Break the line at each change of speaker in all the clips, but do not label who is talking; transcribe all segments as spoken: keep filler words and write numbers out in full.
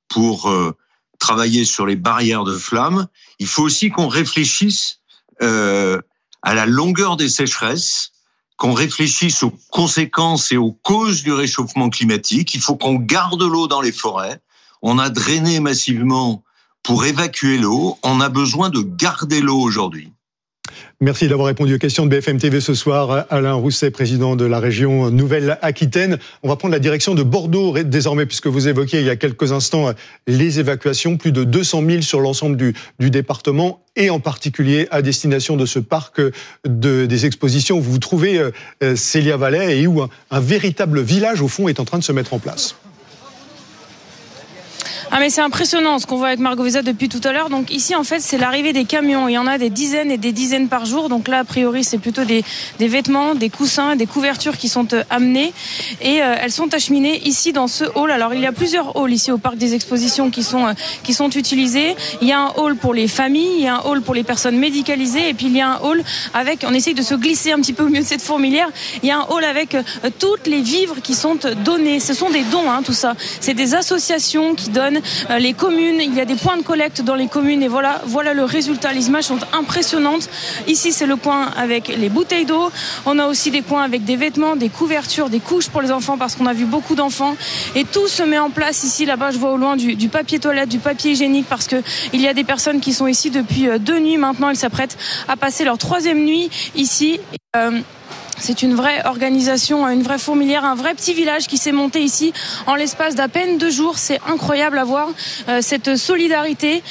pour euh, travailler sur les barrières de flammes. Il faut aussi qu'on réfléchisse euh, à la longueur des sécheresses, qu'on réfléchisse aux conséquences et aux causes du réchauffement climatique. Il faut qu'on garde l'eau dans les forêts. On a drainé massivement pour évacuer l'eau. On a besoin de garder l'eau aujourd'hui.
Merci d'avoir répondu aux questions de B F M T V ce soir. Alain Rousset, président de la région Nouvelle-Aquitaine. On va prendre la direction de Bordeaux désormais, puisque vous évoquiez il y a quelques instants les évacuations. Plus de deux cent mille sur l'ensemble du, du département, et en particulier à destination de ce parc de, des expositions où vous vous trouvez, euh, Célia Vallet, et où un, un véritable village, au fond, est en train de se mettre en place.
Ah mais c'est impressionnant ce qu'on voit avec Margot Visa depuis tout à l'heure. Donc ici en fait c'est l'arrivée des camions. Il y en a des dizaines et des dizaines par jour. Donc là a priori c'est plutôt des, des vêtements, des coussins, des couvertures qui sont euh, amenées et euh, elles sont acheminées ici dans ce hall. Alors il y a plusieurs halls ici au parc des expositions qui sont euh, qui sont utilisés. Il y a un hall pour les familles, il y a un hall pour les personnes médicalisées et puis il y a un hall avec, on essaye de se glisser un petit peu au milieu de cette fourmilière. Il y a un hall avec euh, toutes les vivres qui sont donnés. Ce sont des dons, hein, tout ça. C'est des associations qui donnent. Les communes, il y a des points de collecte dans les communes et voilà, voilà le résultat. Les images sont impressionnantes. Ici, c'est le coin avec les bouteilles d'eau. On a aussi des coins avec des vêtements, des couvertures, des couches pour les enfants parce qu'on a vu beaucoup d'enfants. Et tout se met en place ici. Là-bas, je vois au loin du, du papier toilette, du papier hygiénique parce que il y a des personnes qui sont ici depuis deux nuits maintenant. Elles s'apprêtent à passer leur troisième nuit ici. Et, euh, C'est une vraie organisation, une vraie fourmilière, un vrai petit village qui s'est monté ici en l'espace d'à peine deux jours. C'est incroyable à voir euh, cette solidarité.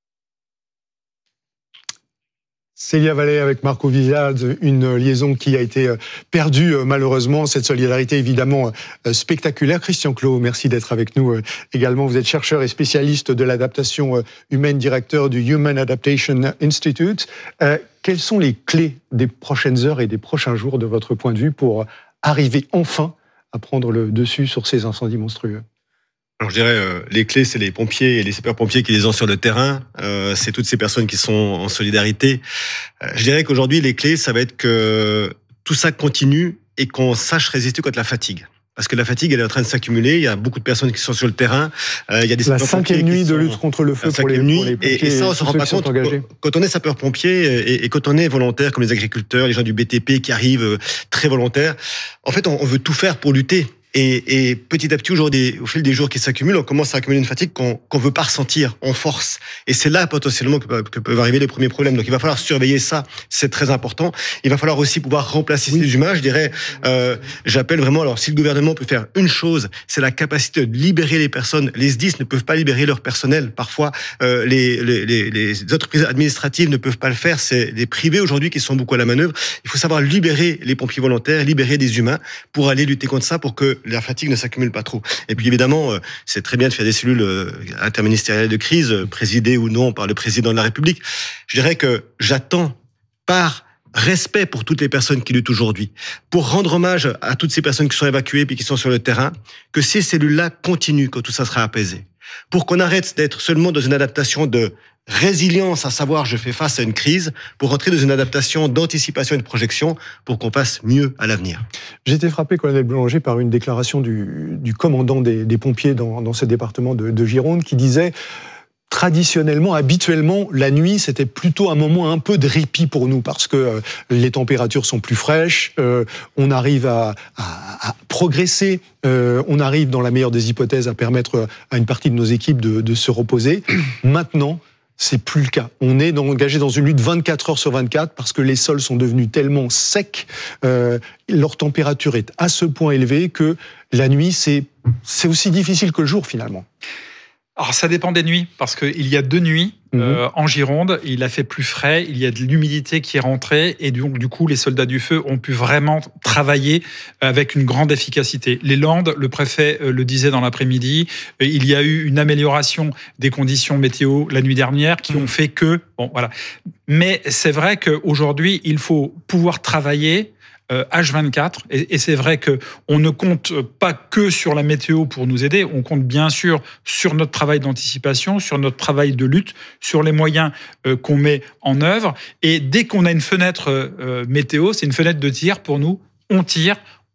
Célia Vallet avec Marco Visa, une liaison qui a été perdue malheureusement. Cette solidarité évidemment spectaculaire. Christian Clot, merci d'être avec nous également. Vous êtes chercheur et spécialiste de l'adaptation humaine, directeur du Human Adaptation Institute. Euh, quelles sont les clés des prochaines heures et des prochains jours de votre point de vue pour arriver enfin à prendre le dessus sur ces incendies monstrueux ?
Alors je dirais, euh, les clés, c'est les pompiers et les sapeurs-pompiers qui les ont sur le terrain. Euh, c'est toutes ces personnes qui sont en solidarité. Euh, je dirais qu'aujourd'hui, les clés, ça va être que tout ça continue et qu'on sache résister contre la fatigue. Parce que la fatigue, elle est en train de s'accumuler. Il y a beaucoup de personnes qui sont sur le terrain. Euh, il y a des
la cinquième nuit de lutte contre le feu pour les, pour les pompiers.
Et, et ça, on se rend pas compte. Quand on est sapeur-pompier et, et quand on est volontaire, comme les agriculteurs, les gens du B T P qui arrivent très volontaires, en fait, on, on veut tout faire pour lutter. Et, et petit à petit, aujourd'hui, au fil des jours qui s'accumulent, on commence à accumuler une fatigue qu'on qu'on veut pas ressentir, on force. Et c'est là potentiellement que, que peuvent arriver les premiers problèmes. Donc il va falloir surveiller ça, c'est très important. Il va falloir aussi pouvoir remplacer oui. ces humains. Je dirais, euh, j'appelle vraiment. Alors si le gouvernement peut faire une chose, c'est la capacité de libérer les personnes. Les S D I S ne peuvent pas libérer leur personnel. Parfois, euh, les, les, les, les entreprises administratives ne peuvent pas le faire. C'est les privés aujourd'hui qui sont beaucoup à la manœuvre. Il faut savoir libérer les pompiers volontaires, libérer des humains pour aller lutter contre ça, pour que la fatigue ne s'accumule pas trop. Et puis évidemment, c'est très bien de faire des cellules interministérielles de crise, présidées ou non par le président de la République. Je dirais que j'attends, par respect pour toutes les personnes qui luttent aujourd'hui, pour rendre hommage à toutes ces personnes qui sont évacuées puis qui sont sur le terrain, que ces cellules-là continuent quand tout ça sera apaisé. Pour qu'on arrête d'être seulement dans une adaptation de résilience, à savoir je fais face à une crise, pour rentrer dans une adaptation d'anticipation et de projection pour qu'on fasse mieux à l'avenir.
J'ai été frappé, colonel Boulanger, par une déclaration du, du commandant des, des pompiers dans, dans ce département de, de Gironde qui disait traditionnellement, habituellement, la nuit, c'était plutôt un moment un peu de répit pour nous parce que euh, les températures sont plus fraîches, euh, on arrive à, à, à progresser, euh, on arrive, dans la meilleure des hypothèses, à permettre à une partie de nos équipes de, de se reposer. Maintenant, c'est plus le cas. On est dans, engagé dans une lutte vingt-quatre heures sur vingt-quatre parce que les sols sont devenus tellement secs, euh, leur température est à ce point élevée que la nuit, c'est, c'est aussi difficile que le jour finalement.
Alors ça dépend des nuits, parce qu'il y a deux nuits mmh. euh, en Gironde, il a fait plus frais, il y a de l'humidité qui est rentrée, et donc du coup les soldats du feu ont pu vraiment travailler avec une grande efficacité. Les Landes, le préfet euh, le disait dans l'après-midi, euh, il y a eu une amélioration des conditions météo la nuit dernière qui mmh. ont fait que... Bon, voilà. Mais c'est vrai qu'aujourd'hui, il faut pouvoir travailler H vingt-quatre, et c'est vrai qu'on ne compte pas que sur la météo pour nous aider, on compte bien sûr sur notre travail d'anticipation, sur notre travail de lutte, sur les moyens qu'on met en œuvre, et dès qu'on a une fenêtre météo, c'est une fenêtre de tir pour nous, on tire,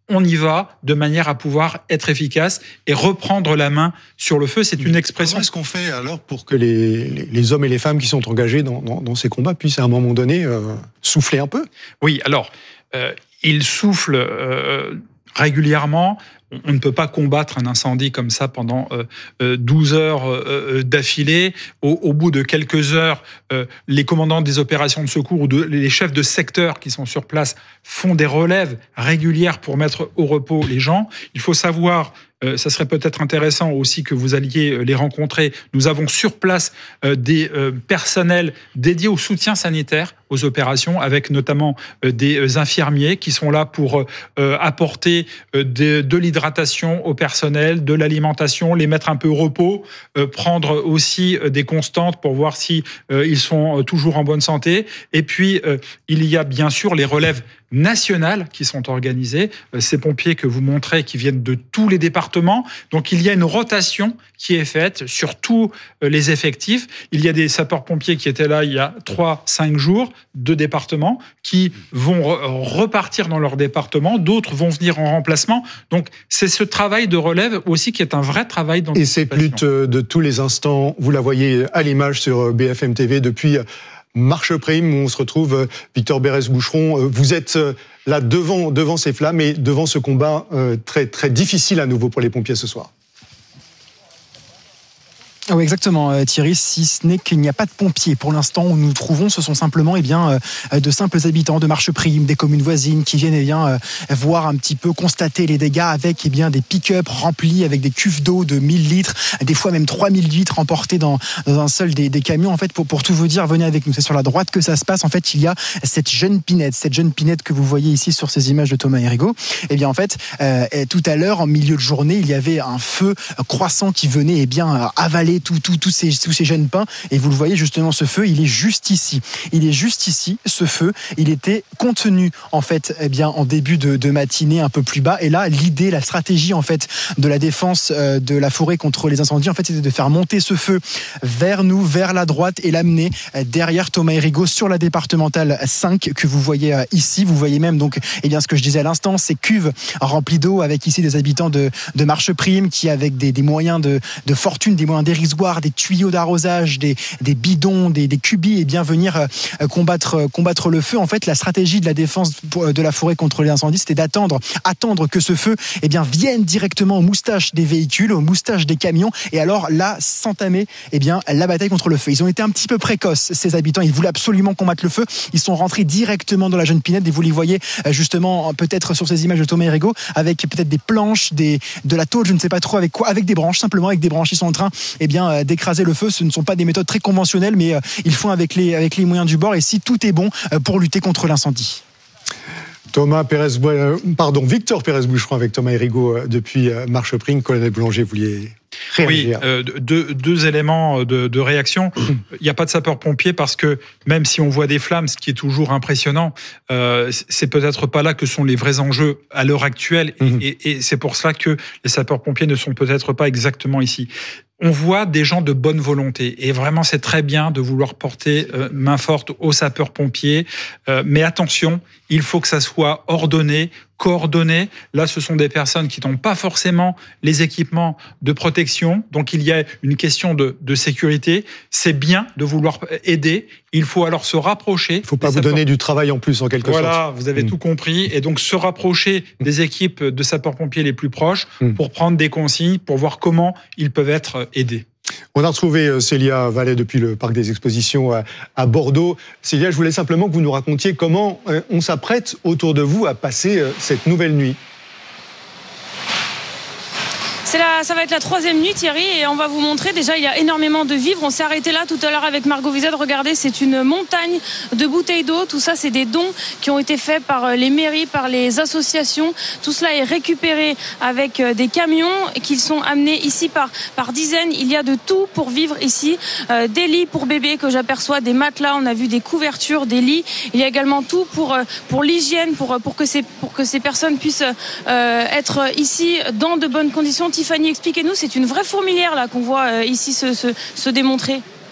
on y va de manière à pouvoir être efficace et reprendre la main sur le feu. C'est une expression.
Comment est-ce qu'on fait alors pour que les, les, les hommes et les femmes qui sont engagés dans, dans, dans ces combats puissent à un moment donné euh, souffler un peu ?
Oui, alors, euh, ils soufflent euh, régulièrement. On ne peut pas combattre un incendie comme ça pendant euh, douze heures euh, d'affilée. Au, au bout de quelques heures, euh, les commandants des opérations de secours ou de, les chefs de secteur qui sont sur place font des relèves régulières pour mettre au repos les gens. Il faut savoir, euh, ça serait peut-être intéressant aussi que vous alliez les rencontrer. Nous avons sur place euh, des euh, personnels dédiés au soutien sanitaire aux opérations, avec notamment euh, des infirmiers qui sont là pour euh, apporter euh, de, de l'hydratation au personnel, de l'alimentation, les mettre un peu au repos, euh, prendre aussi euh, des constantes pour voir si euh, ils sont toujours en bonne santé. Et puis, euh, il y a bien sûr les relèves nationales qui sont organisées, euh, ces pompiers que vous montrez qui viennent de tous les départements. Donc, il y a une rotation qui est faite sur tous euh, les effectifs. Il y a des sapeurs-pompiers qui étaient là il y a trois cinq jours, deux départements, qui vont re- repartir dans leur département, d'autres vont venir en remplacement. Donc, c'est ce travail de relève aussi qui est un vrai travail dans.
Et cette lutte de tous les instants, vous la voyez à l'image sur B F M T V depuis Marche Prime, où on se retrouve. Victor Berès-Boucheron, vous êtes là devant, devant ces flammes et devant ce combat très, très difficile à nouveau pour les pompiers ce soir.
Oui, exactement, Thierry. Si ce n'est qu'il n'y a pas de pompiers pour l'instant où nous nous trouvons, ce sont simplement eh bien de simples habitants de Marche Prime, des communes voisines qui viennent eh bien voir un petit peu, constater les dégâts avec eh bien des pick-up remplis avec des cuves d'eau de mille litres, des fois même trois mille litres emportés dans, dans un seul des, des camions. En fait, pour, pour tout vous dire, venez avec nous. C'est sur la droite que ça se passe. En fait, il y a cette jeune pinette, cette jeune pinette que vous voyez ici sur ces images de Thomas Hérigaud. Eh bien, en fait, euh, tout à l'heure, en milieu de journée, il y avait un feu croissant qui venait eh bien avaler Tous, tous, tous, ces, tous ces jeunes pins, et vous le voyez justement, ce feu, il est juste ici. Il est juste ici, ce feu. Il était contenu en fait, eh bien, en début de, de matinée, un peu plus bas. Et là, l'idée, la stratégie en fait de la défense euh, de la forêt contre les incendies, en fait, c'était de faire monter ce feu vers nous, vers la droite, et l'amener euh, derrière Thomas Hérigaud sur la départementale cinq que vous voyez euh, ici. Vous voyez même donc, eh bien, ce que je disais à l'instant, ces cuves remplies d'eau avec ici des habitants de, de Marche Prime qui, avec des, des moyens de, de fortune, des moyens dérisoires, des tuyaux d'arrosage, des, des bidons, des, des cubis, et bien venir euh, combattre, combattre le feu. En fait, la stratégie de la défense de la forêt contre les incendies, c'était d'attendre, attendre que ce feu eh bien, vienne directement aux moustaches des véhicules, aux moustaches des camions, et alors là, s'entamer eh bien, la bataille contre le feu. Ils ont été un petit peu précoces, ces habitants, ils voulaient absolument combattre le feu. Ils sont rentrés directement dans la jeune pinette, et vous les voyez justement peut-être sur ces images de Thomas Hérigaud, avec peut-être des planches, des, de la tôle, je ne sais pas trop avec quoi, avec des branches, simplement avec des branches. Ils sont en train eh bien, d'écraser le feu. Ce ne sont pas des méthodes très conventionnelles, mais euh, ils font avec les, avec les moyens du bord, et si tout est bon euh, pour lutter contre l'incendie.
Thomas Pérez, pardon, Victor Berès-Boucheron avec Thomas Hérigaud depuis Marche Prime. Colonel Boulanger, vous vouliez réagir?
Oui, euh, deux, deux éléments de, de réaction. Il n'y a pas de sapeurs-pompiers parce que même si on voit des flammes, ce qui est toujours impressionnant, euh, c'est peut-être pas là que sont les vrais enjeux à l'heure actuelle, et, mmh. et, et c'est pour cela que les sapeurs-pompiers ne sont peut-être pas exactement ici. On voit des gens de bonne volonté, et vraiment c'est très bien de vouloir porter euh, main forte aux sapeurs-pompiers, euh, mais attention, il faut que ça soit ordonné, coordonné. Là, ce sont des personnes qui n'ont pas forcément les équipements de protection, donc il y a une question de, de sécurité. C'est bien de vouloir aider, il faut alors se rapprocher. Il
ne faut pas vous donner du travail en plus, en quelque
voilà,
sorte.
Voilà, vous avez mmh. tout compris, et donc se rapprocher des équipes de sapeurs-pompiers les plus proches mmh. pour prendre des consignes, pour voir comment ils peuvent être aidés.
On a retrouvé Célia Vallet depuis le Parc des Expositions à Bordeaux. Célia, je voulais simplement que vous nous racontiez comment on s'apprête autour de vous à passer cette nouvelle nuit.
C'est la, ça va être la troisième nuit, Thierry, et on va vous montrer. Déjà, il y a énormément de vivres. On s'est arrêté là tout à l'heure avec Margot Vizet. Regardez, c'est une montagne de bouteilles d'eau. Tout ça, c'est des dons qui ont été faits par les mairies, par les associations. Tout cela est récupéré avec des camions qui sont amenés ici par, par dizaines. Il y a de tout pour vivre ici. Euh, des lits pour bébés que j'aperçois, des matelas. On a vu des couvertures, des lits. Il y a également tout pour, pour l'hygiène, pour, pour, que ces, pour que ces personnes puissent euh, être ici dans de bonnes conditions. Tiffany, expliquez-nous, c'est une vraie fourmilière là qu'on voit ici se, se, se démontrer.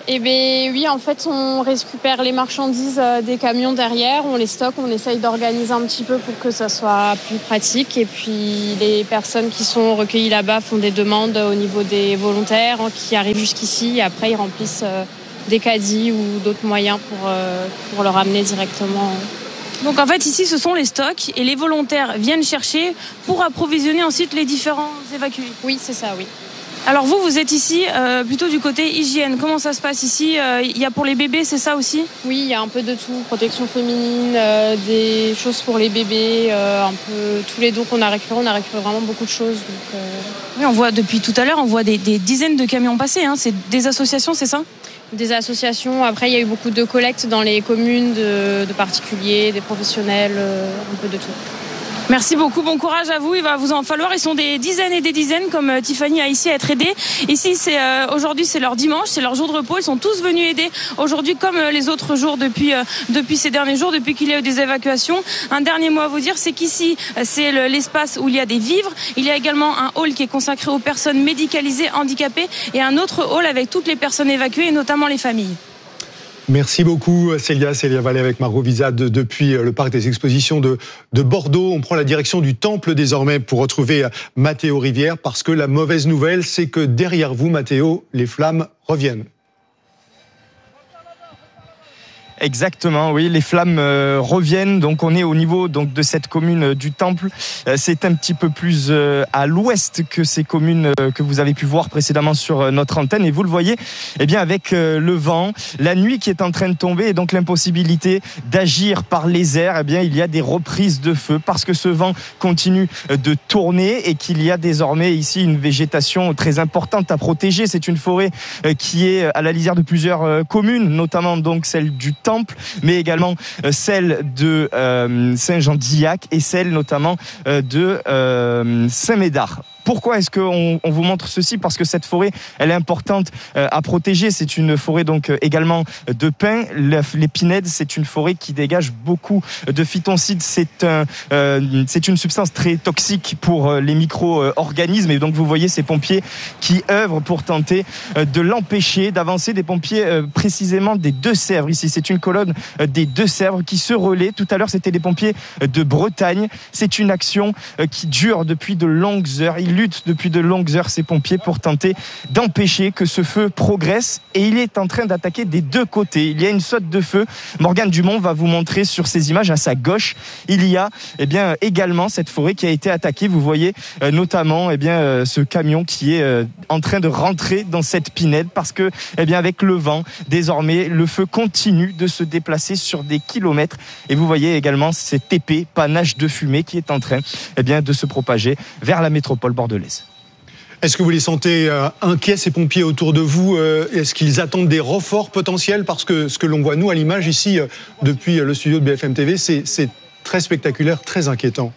Eh bien oui, en fait, on récupère les marchandises des camions derrière, on les stocke, on essaye d'organiser un petit peu pour que ça soit plus pratique. Et puis les personnes qui sont recueillies là-bas font des demandes au niveau des volontaires qui arrivent jusqu'ici et après ils remplissent des caddies ou d'autres moyens pour, pour le ramener directement.
Donc en fait ici ce sont les stocks et les volontaires viennent chercher pour approvisionner ensuite les différents évacués.
Oui, c'est ça, oui.
Alors vous, vous êtes ici euh, plutôt du côté hygiène. Comment ça se passe ici ? Il euh, y a pour les bébés, c'est ça aussi ?
Oui, il y a un peu de tout. Protection féminine, euh, des choses pour les bébés, euh, un peu tous les dons qu'on a récupérés. On a récupéré vraiment beaucoup de choses. Donc, euh...
Oui, on voit depuis tout à l'heure, on voit des, des dizaines de camions passer. Hein. C'est des associations, c'est ça ?
Des associations. Après, il y a eu beaucoup de collectes dans les communes, de, de particuliers, des professionnels, euh, un peu de tout.
Merci beaucoup, bon courage à vous, il va vous en falloir. Ils sont des dizaines et des dizaines, comme Tiffany a ici à être aidée. Ici, c'est euh, aujourd'hui, c'est leur dimanche, c'est leur jour de repos. Ils sont tous venus aider aujourd'hui, comme les autres jours depuis euh, depuis ces derniers jours, depuis qu'il y a eu des évacuations. Un dernier mot à vous dire, c'est qu'ici, c'est le, l'espace où il y a des vivres. Il y a également un hall qui est consacré aux personnes médicalisées, handicapées, et un autre hall avec toutes les personnes évacuées, et notamment les familles.
Merci beaucoup Célia, Célia Vallée avec Margot Vizade depuis le parc des expositions de, de Bordeaux. On prend la direction du Temple désormais pour retrouver Mathéo Rivière parce que la mauvaise nouvelle, c'est que derrière vous, Mathéo, les flammes reviennent.
Exactement, oui, les flammes euh, reviennent. Donc on est au niveau donc de cette commune euh, du Temple. Euh, c'est un petit peu plus euh, à l'ouest que ces communes euh, que vous avez pu voir précédemment sur euh, notre antenne. Et vous le voyez, eh bien avec euh, le vent, la nuit qui est en train de tomber et donc l'impossibilité d'agir par les airs, eh bien il y a des reprises de feu parce que ce vent continue de tourner et qu'il y a désormais ici une végétation très importante à protéger. C'est une forêt euh, qui est à la lisière de plusieurs euh, communes, notamment donc celle du Temple, mais également euh, celle de euh, Saint-Jean-d'Illac et celle notamment euh, de euh, Saint-Médard. Pourquoi est-ce qu'on on vous montre ceci ? Parce que cette forêt, elle est importante euh, à protéger. C'est une forêt donc euh, également de pins. L'épinède, c'est une forêt qui dégage beaucoup de phytoncides. C'est un, euh, c'est une substance très toxique pour euh, les micro-organismes. Et donc vous voyez ces pompiers qui œuvrent pour tenter euh, de l'empêcher d'avancer. Des pompiers euh, précisément des Deux-Sèvres. Ici, c'est une colonne euh, des Deux-Sèvres qui se relaie. Tout à l'heure, c'était des pompiers euh, de Bretagne. C'est une action euh, qui dure depuis de longues heures. Ils luttent depuis de longues heures, ces pompiers, pour tenter d'empêcher que ce feu progresse, et il est en train d'attaquer des deux côtés. Il y a une saute de feu. Morgane Dumont va vous montrer sur ces images à sa gauche. Il y a eh bien, également cette forêt qui a été attaquée. Vous voyez euh, notamment eh bien, euh, ce camion qui est euh, en train de rentrer dans cette pinède parce que eh bien, avec le vent, désormais, le feu continue de se déplacer sur des kilomètres. Et vous voyez également cet épais panache de fumée qui est en train eh bien, de se propager vers la métropole bordelaise.
Est-ce que vous les sentez euh, inquiets, ces pompiers autour de vous ? euh, Est-ce qu'ils attendent des renforts potentiels ? Parce que ce que l'on voit, nous, à l'image, ici, euh, depuis le studio de B F M T V, c'est, c'est très spectaculaire, très inquiétant.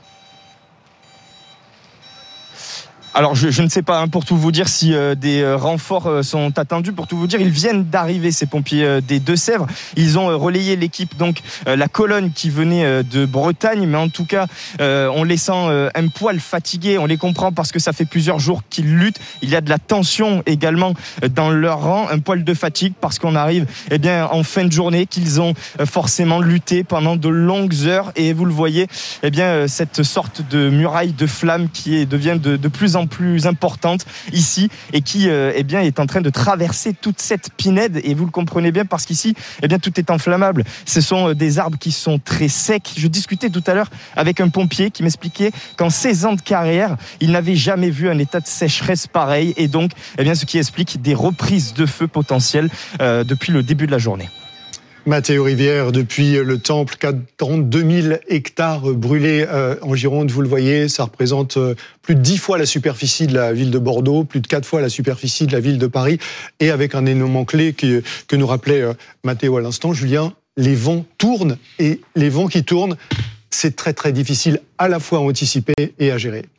Alors je, je ne sais pas hein, pour tout vous dire si euh, des euh, renforts euh, sont attendus. Pour tout vous dire, ils viennent d'arriver, ces pompiers euh, des Deux-Sèvres. Ils ont euh, relayé l'équipe, donc euh, la colonne qui venait euh, de Bretagne, mais en tout cas euh, on les sent euh, un poil fatigués. On les comprend parce que ça fait plusieurs jours qu'ils luttent. Il y a de la tension également euh, dans leur rang, un poil de fatigue parce qu'on arrive eh bien en fin de journée, qu'ils ont euh, forcément lutté pendant de longues heures. Et vous le voyez, eh bien euh, cette sorte de muraille de flammes qui est, devient de, de plus en plus importante ici et qui euh, eh bien, est en train de traverser toute cette pinède, et vous le comprenez bien parce qu'ici eh bien, tout est inflammable. Ce sont des arbres qui sont très secs. Je discutais tout à l'heure avec un pompier qui m'expliquait qu'en seize ans de carrière, il n'avait jamais vu un état de sécheresse pareil, et donc eh bien, ce qui explique des reprises de feu potentielles euh, depuis le début de la journée.
Mathéo Rivière, depuis le Temple, quarante-deux mille hectares brûlés euh, en Gironde, vous le voyez, ça représente euh, plus de dix fois la superficie de la ville de Bordeaux, plus de quatre fois la superficie de la ville de Paris, et avec un élément clé que, que nous rappelait euh, Mathéo à l'instant, Julien, les vents tournent, et les vents qui tournent, c'est très très difficile à la fois à anticiper et à gérer.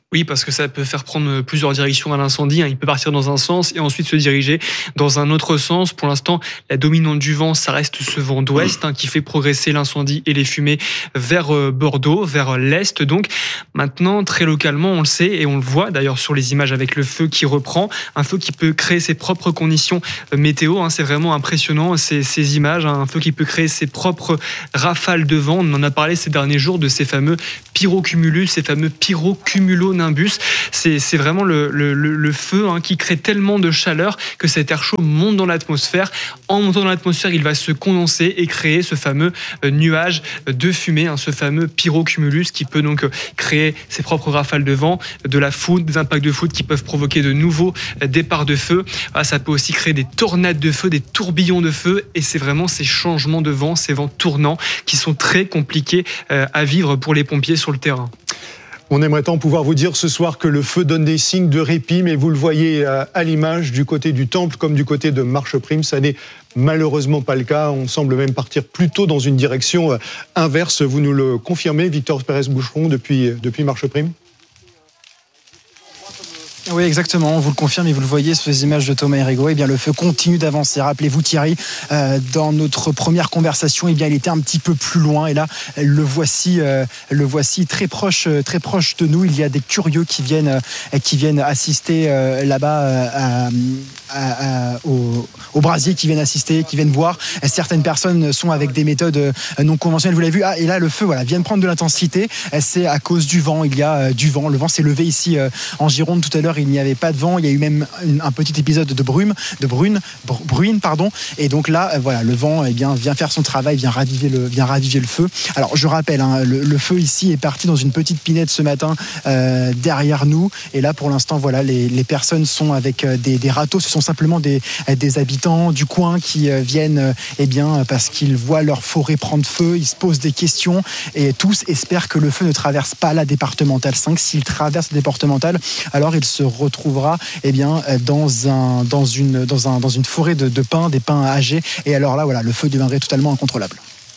Oui, parce que ça peut faire prendre plusieurs directions à l'incendie. Il peut partir dans un sens et ensuite se diriger dans un autre sens. Pour l'instant, la dominante du vent, ça reste ce vent d'ouest hein, qui fait progresser l'incendie et les fumées vers Bordeaux, vers l'est. Donc maintenant, très localement, on le sait et on le voit d'ailleurs sur les images avec le feu qui reprend. Un feu qui peut créer ses propres conditions météo. Hein, c'est vraiment impressionnant ces, ces images. Hein, un feu qui peut créer ses propres rafales de vent. On en a parlé ces derniers jours de ces fameux pyrocumulus, ces fameux pyrocumulonimbus. C'est, c'est vraiment le, le, le feu hein, qui crée tellement de chaleur que cet air chaud monte dans l'atmosphère. En montant dans l'atmosphère, il va se condenser et créer ce fameux nuage de fumée, hein, ce fameux pyrocumulus qui peut donc créer ses propres rafales de vent, de la foudre, des impacts de foudre qui peuvent provoquer de nouveaux départs de feu. Ah, ça peut aussi créer des tornades de feu, des tourbillons de feu et c'est vraiment ces changements de vent, ces vents tournants qui sont très compliqués à vivre pour les pompiers sur le terrain.
On aimerait tant pouvoir vous dire ce soir que le feu donne des signes de répit, mais vous le voyez à l'image du côté du Temple comme du côté de Marcheprime. Ça n'est malheureusement pas le cas. On semble même partir plutôt dans une direction inverse. Vous nous le confirmez, Victor Pérez-Boucheron, depuis, depuis Marcheprime ?
Oui, exactement. On vous le confirme et vous le voyez sur les images de Thomas Errigo. Eh bien, le feu continue d'avancer. Rappelez-vous, Thierry, euh, dans notre première conversation, eh bien, il était un petit peu plus loin. Et là, le voici, euh, le voici très proche, très proche de nous. Il y a des curieux qui viennent, euh, qui viennent assister euh, là-bas euh, à, à, à, au, au brasier, qui viennent assister, qui viennent voir. Certaines personnes sont avec des méthodes non conventionnelles. Vous l'avez vu. Ah, et là, le feu, voilà, vient de prendre de l'intensité. C'est à cause du vent. Il y a euh, du vent. Le vent s'est levé ici euh, en Gironde tout à l'heure. Il n'y avait pas de vent, il y a eu même un petit épisode de brume, de brune, bruine, pardon. Et donc là, voilà, le vent eh bien, vient faire son travail, vient raviver le, vient raviver le feu. Alors je rappelle, hein, le, le feu ici est parti dans une petite pinette ce matin euh, derrière nous. Et là, pour l'instant, voilà, les, les personnes sont avec des, des râteaux. Ce sont simplement des, des habitants du coin qui viennent, eh bien, parce qu'ils voient leur forêt prendre feu. Ils se posent des questions et tous espèrent que le feu ne traverse pas la départementale cinq. S'il traverse la départementale, alors il se retrouvera eh bien, dans, un, dans, une, dans, un, dans une forêt de, de pins, des pins âgés. Et alors là, voilà, le feu deviendrait totalement incontrôlable.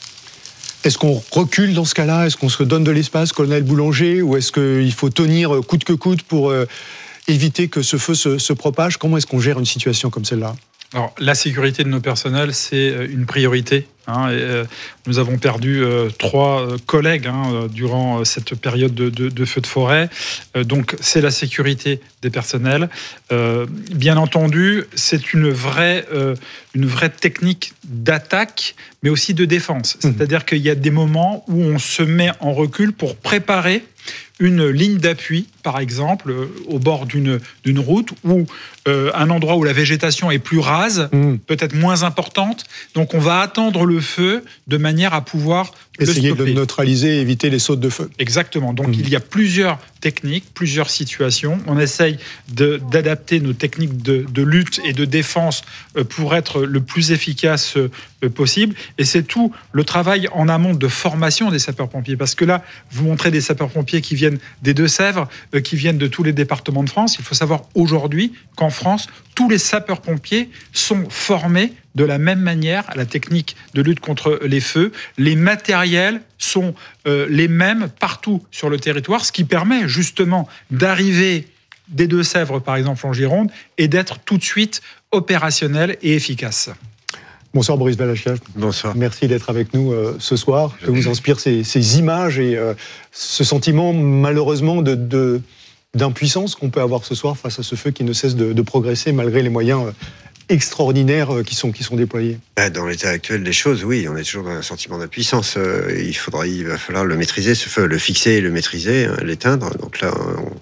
Est-ce qu'on recule dans ce cas-là ? Est-ce qu'on se donne de l'espace, colonel Boulanger ? Ou est-ce qu'il faut tenir coûte que coûte pour euh, éviter que ce feu se, se propage ? Comment est-ce qu'on gère une situation comme celle-là ?
Alors, la sécurité de nos personnels, c'est une priorité. Hein, et, euh, nous avons perdu euh, trois euh, collègues hein, durant euh, cette période de, de, de feu de forêt. Euh, donc, c'est la sécurité des personnels. Euh, bien entendu, c'est une vraie, euh, une vraie technique d'attaque, mais aussi de défense. Mmh. C'est-à-dire qu'il y a des moments où on se met en recul pour préparer une ligne d'appui, par exemple, euh, au bord d'une, d'une route ou euh, un endroit où la végétation est plus rase, mmh. peut-être moins importante. Donc, on va attendre le feu de manière à pouvoir
essayer
le
de le neutraliser et éviter les sautes de feu.
Exactement. Donc, mmh. il y a plusieurs techniques, plusieurs situations. On essaye de, d'adapter nos techniques de, de lutte et de défense pour être le plus efficace possible. Et c'est tout le travail en amont de formation des sapeurs-pompiers. Parce que là, vous montrez des sapeurs-pompiers qui viennent des Deux-Sèvres, qui viennent de tous les départements de France. Il faut savoir aujourd'hui qu'en France, tous les sapeurs-pompiers sont formés de la même manière à la technique de lutte contre les feux. Les matériels sont euh, les mêmes partout sur le territoire, ce qui permet justement d'arriver des Deux-Sèvres, par exemple en Gironde, et d'être tout de suite opérationnel et efficace.
Bonsoir Boris Balachev.
Bonsoir.
Merci d'être avec nous euh, ce soir. Que vous inspire ces, ces images et euh, ce sentiment malheureusement de, de, d'impuissance qu'on peut avoir ce soir face à ce feu qui ne cesse de, de progresser malgré les moyens euh, extraordinaires qui sont, qui sont déployés.
Dans l'état actuel des choses, oui, on est toujours dans un sentiment d'impuissance. Il faudra, il va falloir le maîtriser, ce feu, le fixer et le maîtriser, l'éteindre. Donc là,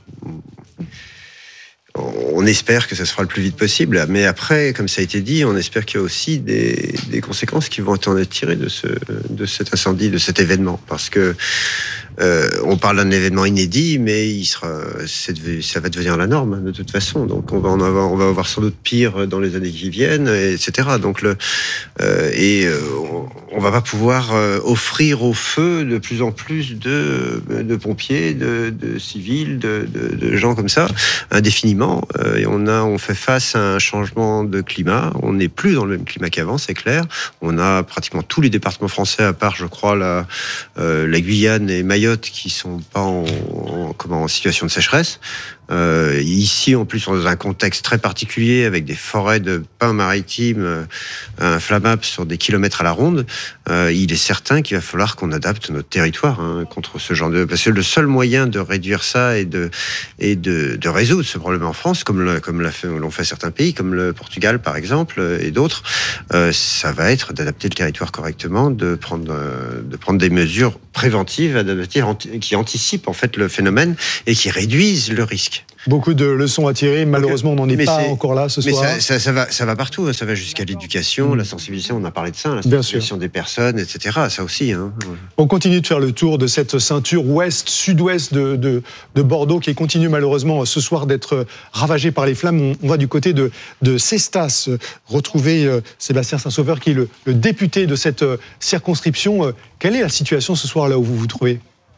on, on espère que ça se fera le plus vite possible. Mais après, comme ça a été dit, on espère qu'il y a aussi des, des conséquences qui vont en être tirées de, ce, de cet incendie, de cet événement. Parce que Euh, on parle d'un événement inédit, mais il sera, c'est, ça va devenir la norme de toute façon. Donc on va en avoir, on va avoir sans doute pire dans les années qui viennent, et cetera. Donc le euh, et euh, on, on va pas pouvoir euh, offrir au feu de plus en plus de, de pompiers, de, de civils, de, de, de gens comme ça indéfiniment. Euh, et on a, on fait face à un changement de climat. On n'est plus dans le même climat qu'avant, c'est clair. On a pratiquement tous les départements français, à part, je crois, la, euh, la Guyane et Mayotte, Mayotte qui sont pas en, en, comment, en situation de sécheresse. Euh, ici, en plus, dans un contexte très particulier, avec des forêts de pins maritimes euh, inflammables sur des kilomètres à la ronde, euh, il est certain qu'il va falloir qu'on adapte notre territoire hein, contre ce genre de... Parce que le seul moyen de réduire ça et de, et de, de résoudre ce problème en France, comme, le, comme l'a fait, l'ont fait certains pays, comme le Portugal, par exemple, et d'autres, euh, ça va être d'adapter le territoire correctement, de prendre, euh, de prendre des mesures préventives, adaptatives, qui anticipent en fait le phénomène et qui réduisent le risque.
Beaucoup de leçons à tirer. Malheureusement, on n'en est
mais
pas
c'est,
encore là ce
mais
soir.
Ça, ça, ça, va, ça va partout. Ça va jusqu'à l'éducation, mmh. la sensibilisation. On a parlé de ça, la sensibilisation des personnes, et cetera. Ça aussi. Hein.
On continue de faire le tour de cette ceinture ouest-sud-ouest de, de, de Bordeaux qui continue malheureusement ce soir d'être ravagée par les flammes. On, on va du côté de, de Cestas retrouver euh, Sébastien Saint-Sauveur qui est le, le député de cette euh, circonscription. Euh, quelle est la situation ce soir là où vous vous trouvez ?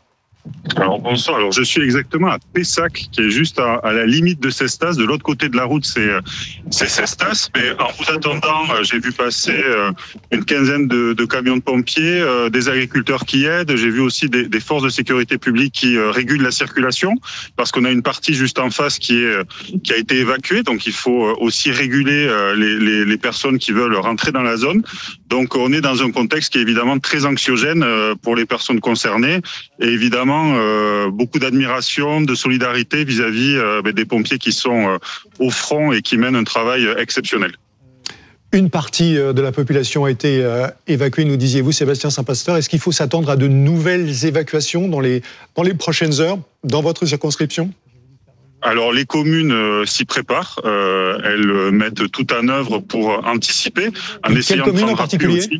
Alors bonsoir, alors je suis exactement à Pessac, qui est juste à, à la limite de Cestas. De l'autre côté de la route, c'est, c'est Cestas. Mais en vous attendant, j'ai vu passer une quinzaine de, de camions de pompiers, des agriculteurs qui aident. J'ai vu aussi des, des forces de sécurité publique qui régulent la circulation, parce qu'on a une partie juste en face qui, est, qui a été évacuée. Donc il faut aussi réguler les, les, les personnes qui veulent rentrer dans la zone. Donc on est dans un contexte qui est évidemment très anxiogène pour les personnes concernées. Et évidemment, Euh, beaucoup d'admiration, de solidarité vis-à-vis euh, des pompiers qui sont euh, au front et qui mènent un travail exceptionnel.
Une partie de la population a été euh, évacuée, nous disiez-vous, Sébastien Saint-Pasteur. Est-ce qu'il faut s'attendre à de nouvelles évacuations dans les, dans les prochaines heures, dans votre circonscription ?
Alors les communes euh, s'y préparent, euh, elles mettent tout en œuvre pour anticiper. En
Quelle commune en particulier ?
aussi.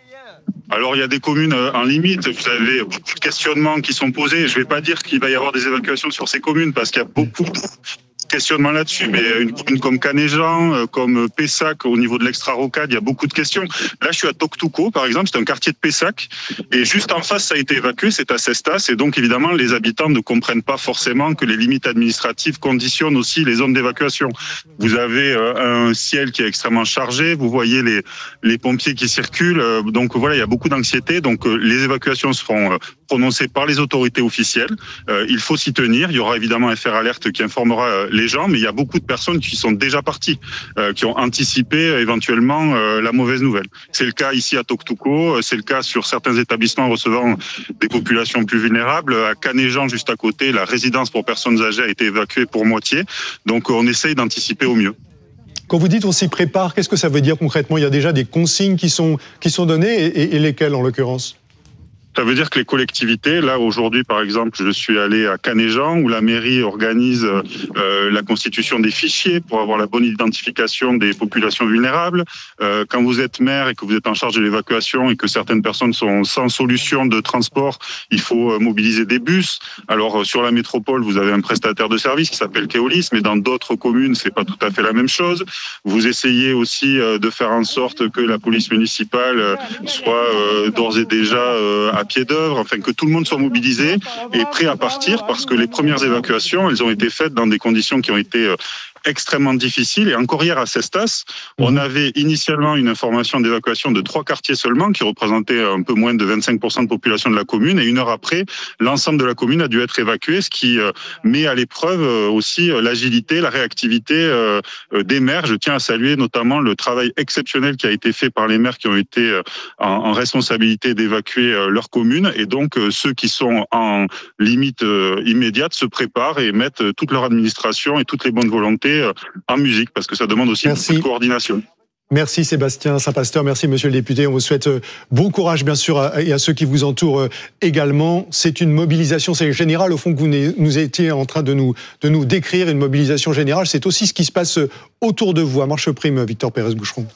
Alors, il y a des communes en limite. Vous avez beaucoup de questionnements qui sont posés. Je ne vais pas dire qu'il va y avoir des évacuations sur ces communes parce qu'il y a beaucoup de questionnements là-dessus. Mais une commune comme Canéjan, comme Pessac, au niveau de l'extra-rocade, il y a beaucoup de questions. Là, je suis à Toctouco, par exemple. C'est un quartier de Pessac. Et juste en face, ça a été évacué. C'est à Cestas. Et donc, évidemment, les habitants ne comprennent pas forcément que les limites administratives conditionnent aussi les zones d'évacuation. Vous avez un ciel qui est extrêmement chargé. Vous voyez les, les pompiers qui circulent. Donc, voilà, il y a beaucoup d'anxiété. Donc, les évacuations seront prononcées par les autorités officielles. Il faut s'y tenir. Il y aura évidemment un F R Alerte qui informera les gens, mais il y a beaucoup de personnes qui sont déjà parties, euh, qui ont anticipé euh, éventuellement euh, la mauvaise nouvelle. C'est le cas ici à Toctouco, c'est le cas sur certains établissements recevant des populations plus vulnérables. À Canéjan, juste à côté, la résidence pour personnes âgées a été évacuée pour moitié. Donc on essaye d'anticiper au mieux.
Quand vous dites on s'y prépare, qu'est-ce que ça veut dire concrètement ? Il y a déjà des consignes qui sont, qui sont données, et, et, et lesquelles en l'occurrence ?
Ça veut dire que les collectivités, là aujourd'hui par exemple, je suis allé à Canéjan où la mairie organise euh, la constitution des fichiers pour avoir la bonne identification des populations vulnérables. Euh, quand vous êtes maire et que vous êtes en charge de l'évacuation et que certaines personnes sont sans solution de transport, il faut mobiliser des bus. Alors sur la métropole, vous avez un prestataire de service qui s'appelle Keolis, mais dans d'autres communes, c'est pas tout à fait la même chose. Vous essayez aussi de faire en sorte que la police municipale soit euh, d'ores et déjà euh, à pied d'œuvre, enfin que tout le monde soit mobilisé et prêt à partir, parce que les premières évacuations, elles ont été faites dans des conditions qui ont été extrêmement difficile. Et encore hier à Cestas, on avait initialement une information d'évacuation de trois quartiers seulement, qui représentaient un peu moins de vingt-cinq pour cent de population de la commune. Et une heure après, l'ensemble de la commune a dû être évacué, ce qui met à l'épreuve aussi l'agilité, la réactivité des maires. Je tiens à saluer notamment le travail exceptionnel qui a été fait par les maires qui ont été en responsabilité d'évacuer leur commune. Et donc, ceux qui sont en limite immédiate se préparent et mettent toute leur administration et toutes les bonnes volontés en musique, parce que ça demande aussi
Merci.
beaucoup de coordination.
Merci Sébastien Saint-Pasteur, merci Monsieur le député. On vous souhaite bon courage bien sûr et à ceux qui vous entourent également. C'est une mobilisation, c'est général au fond que vous nous étiez en train de nous, de nous décrire, une mobilisation générale. C'est aussi ce qui se passe autour de vous à Marcheprime, Victor Pérez-Boucheron.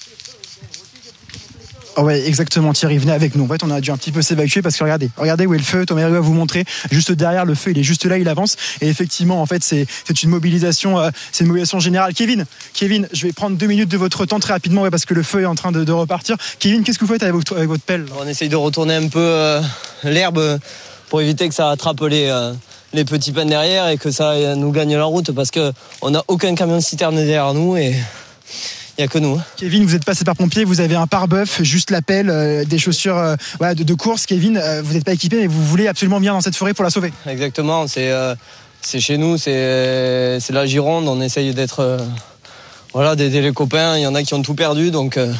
Oh ouais, exactement, Thierry, venez avec nous. En fait, on a dû un petit peu s'évacuer parce que regardez, regardez où est le feu. Thomas va vous montrer. Juste derrière le feu, il est juste là, il avance. Et effectivement, en fait, c'est, c'est une mobilisation, euh, c'est une mobilisation générale. Kevin, Kevin, je vais prendre deux minutes de votre temps très rapidement, ouais, parce que le feu est en train de, de repartir. Kevin, qu'est-ce que vous faites avec votre, avec votre pelle?
On essaye de retourner un peu euh, l'herbe pour éviter que ça attrape les, euh, les petits pins derrière et que ça nous gagne la route, parce que on n'a aucun camion citerne derrière nous et il n'y a que nous.
Kevin, vous n'êtes pas sapeur-pompier, vous avez un pare-bœuf, juste la pelle, euh, des chaussures euh, voilà, de, de course. Kevin, euh, vous n'êtes pas équipé, mais vous voulez absolument venir dans cette forêt pour la sauver.
Exactement, c'est, euh, c'est chez nous, c'est, c'est la Gironde. On essaye d'être, euh, voilà, d'aider les copains. Il y en a qui ont tout perdu, donc euh,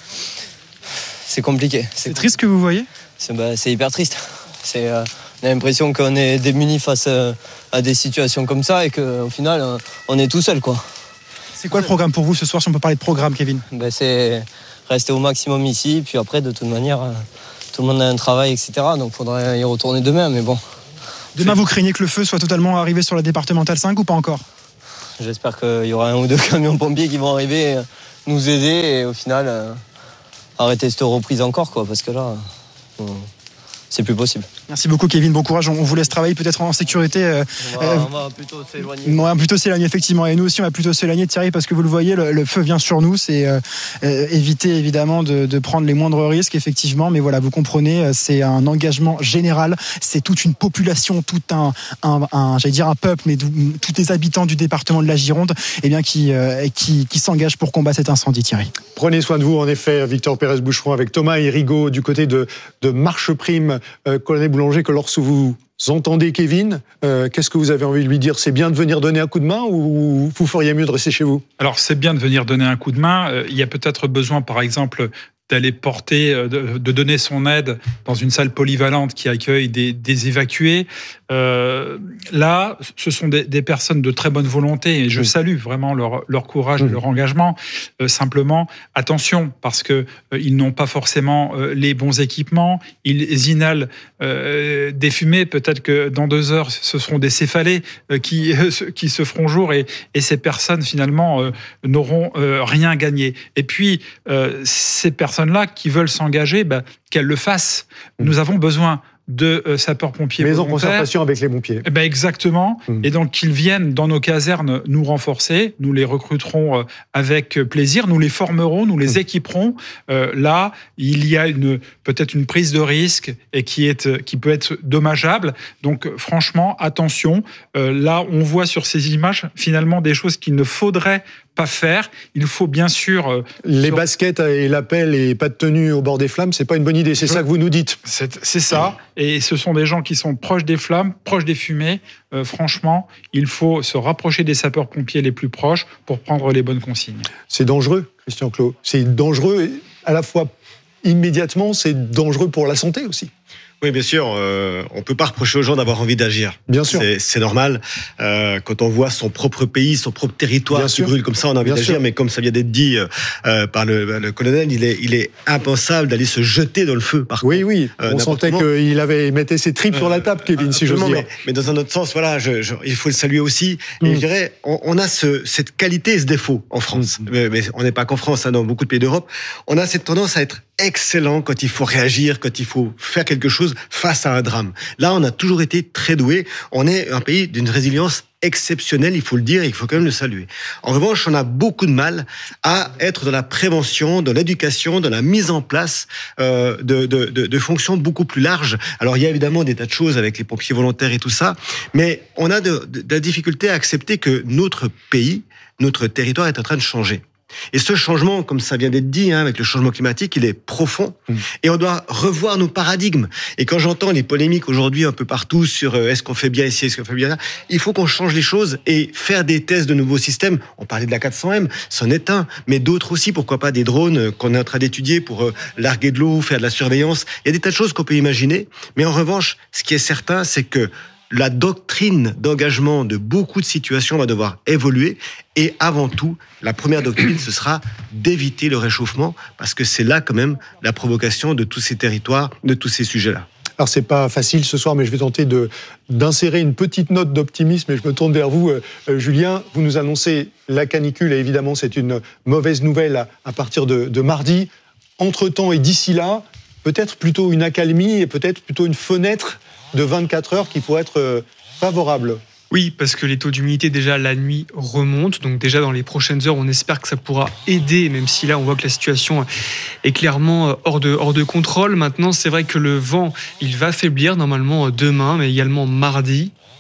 c'est compliqué.
C'est, c'est triste ce que vous voyez ?
C'est, bah, c'est hyper triste. C'est, euh, on a l'impression qu'on est démunis face euh, à des situations comme ça et qu'au final, euh, on est tout seul, quoi.
C'est quoi le programme pour vous ce soir, si on peut parler de programme, Kevin ?
Ben c'est rester au maximum ici, puis après, de toute manière, tout le monde a un travail, et cetera. Donc il faudrait y retourner demain, mais bon.
Demain, vous craignez que le feu soit totalement arrivé sur la départementale cinq ou pas encore ?
J'espère qu'il y aura un ou deux camions pompiers qui vont arriver, nous aider et au final, euh, arrêter cette reprise encore, quoi, parce que là, euh, c'est plus possible.
Merci beaucoup, Kevin. Bon courage. On vous laisse travailler peut-être en sécurité. Euh,
on, va, euh, on va plutôt s'éloigner.
On va plutôt s'éloigner, effectivement. Et nous aussi, on va plutôt s'éloigner, Thierry, parce que vous le voyez, le, le feu vient sur nous. C'est euh, euh, éviter, évidemment, de, de prendre les moindres risques, effectivement. Mais voilà, vous comprenez, c'est un engagement général. C'est toute une population, tout un, un, un j'allais dire un peuple, mais tous les habitants du département de la Gironde, eh bien, qui, euh, qui, qui s'engagent pour combattre cet incendie, Thierry.
Prenez soin de vous, en effet, Victor Pérez-Boucheron, avec Thomas Hérigaud du côté de, de Marche Prime. Euh, colonel Boulanger, que lorsque vous entendez Kevin, euh, qu'est-ce que vous avez envie de lui dire ? C'est bien de venir donner un coup de main ou vous feriez mieux de rester chez vous ?
Alors, c'est bien de venir donner un coup de main. Euh, il y a peut-être besoin, par exemple, d'aller porter, de, de donner son aide dans une salle polyvalente qui accueille des, des évacués. Euh, là, ce sont des, des personnes de très bonne volonté et je salue vraiment leur, leur courage et leur engagement. Euh, simplement, attention, parce que euh, ils n'ont pas forcément euh, les bons équipements. Ils inhalent euh, des fumées. Peut-être que dans deux heures, ce seront des céphalées euh, qui, euh, qui se feront jour et, et ces personnes, finalement, euh, n'auront euh, rien gagné. Et puis, euh, ces personnes là qui veulent s'engager, ben, qu'elles le fassent. Nous avons besoin de euh, sapeurs-pompiers
mais
volontaires.
en concertation avec les pompiers.
Eh ben exactement. Mmh. Et donc qu'ils viennent dans nos casernes nous renforcer. Nous les recruterons euh, avec plaisir. Nous les formerons, nous les mmh. équiperons. Euh, là, il y a une peut-être une prise de risque et qui est qui peut être dommageable. Donc franchement, attention. Euh, là, on voit sur ces images finalement des choses qu'il ne faudrait pas faire. Il faut bien sûr... Euh,
les
sur...
baskets et la pelle et pas de tenue au bord des flammes, c'est pas une bonne idée. C'est Je... ça que vous nous dites.
C'est, c'est ça. Et ce sont des gens qui sont proches des flammes, proches des fumées. Euh, franchement, il faut se rapprocher des sapeurs-pompiers les plus proches pour prendre les bonnes consignes.
C'est dangereux, Christian Clot. C'est dangereux à la fois immédiatement, c'est dangereux pour la santé aussi.
Oui, bien sûr. Euh, on peut pas reprocher aux gens d'avoir envie d'agir.
Bien sûr.
C'est, c'est normal. Euh, quand on voit son propre pays, son propre territoire bien qui sûr. brûle comme ça, on a envie bien d'agir. Sûr. Mais comme ça vient d'être dit euh, par le, le colonel, il est, il est impensable d'aller se jeter dans le feu. Par
oui,
contre.
oui. Euh, on sentait qu'il avait mettait ses tripes euh, sur la table, Kevin, si j'ose dire.
Mais, mais dans un autre sens, voilà, je, je, il faut le saluer aussi. Mm. Et je dirais, on, on a ce, cette qualité et ce défaut en France. Mm. Mais, mais on n'est pas qu'en France, hein, dans beaucoup de pays d'Europe. On a cette tendance à être excellent quand il faut réagir, quand il faut faire quelque chose face à un drame. Là, on a toujours été très doués. On est un pays d'une résilience exceptionnelle, il faut le dire, et il faut quand même le saluer. En revanche, on a beaucoup de mal à être dans la prévention, dans l'éducation, dans la mise en place euh, de, de, de, de fonctions beaucoup plus larges. Alors, il y a évidemment des tas de choses avec les pompiers volontaires et tout ça, mais on a de, de, de la difficulté à accepter que notre pays, notre territoire est en train de changer. Et ce changement, comme ça vient d'être dit, hein, avec le changement climatique, il est profond. Mmh. Et on doit revoir nos paradigmes. Et quand j'entends les polémiques aujourd'hui un peu partout sur euh, est-ce qu'on fait bien ici, est-ce qu'on fait bien là, il faut qu'on change les choses et faire des tests de nouveaux systèmes. On parlait de la quatre cents M, c'en est un, mais d'autres aussi, pourquoi pas des drones euh, qu'on est en train d'étudier pour euh, larguer de l'eau, faire de la surveillance. Il y a des tas de choses qu'on peut imaginer. Mais en revanche, ce qui est certain, c'est que la doctrine d'engagement de beaucoup de situations va devoir évoluer. Et avant tout, la première doctrine, ce sera d'éviter le réchauffement, parce que c'est là quand même la provocation de tous ces territoires, de tous ces sujets-là.
Alors, c'est pas facile ce soir, mais je vais tenter de, d'insérer une petite note d'optimisme et je me tourne vers vous, euh, Julien. Vous nous annoncez la canicule et évidemment, c'est une mauvaise nouvelle à, à partir de, de mardi. Entre-temps et d'ici là, peut-être plutôt une accalmie et peut-être plutôt une fenêtre de vingt-quatre heures qui pourrait être favorable.
Oui, parce que les taux d'humidité, déjà, la nuit remontent. Donc déjà, dans les prochaines heures, on espère que ça pourra aider, même si là, on voit que la situation est clairement hors de, hors de contrôle. Maintenant, c'est vrai que le vent, il va faiblir normalement demain, mais également mardi.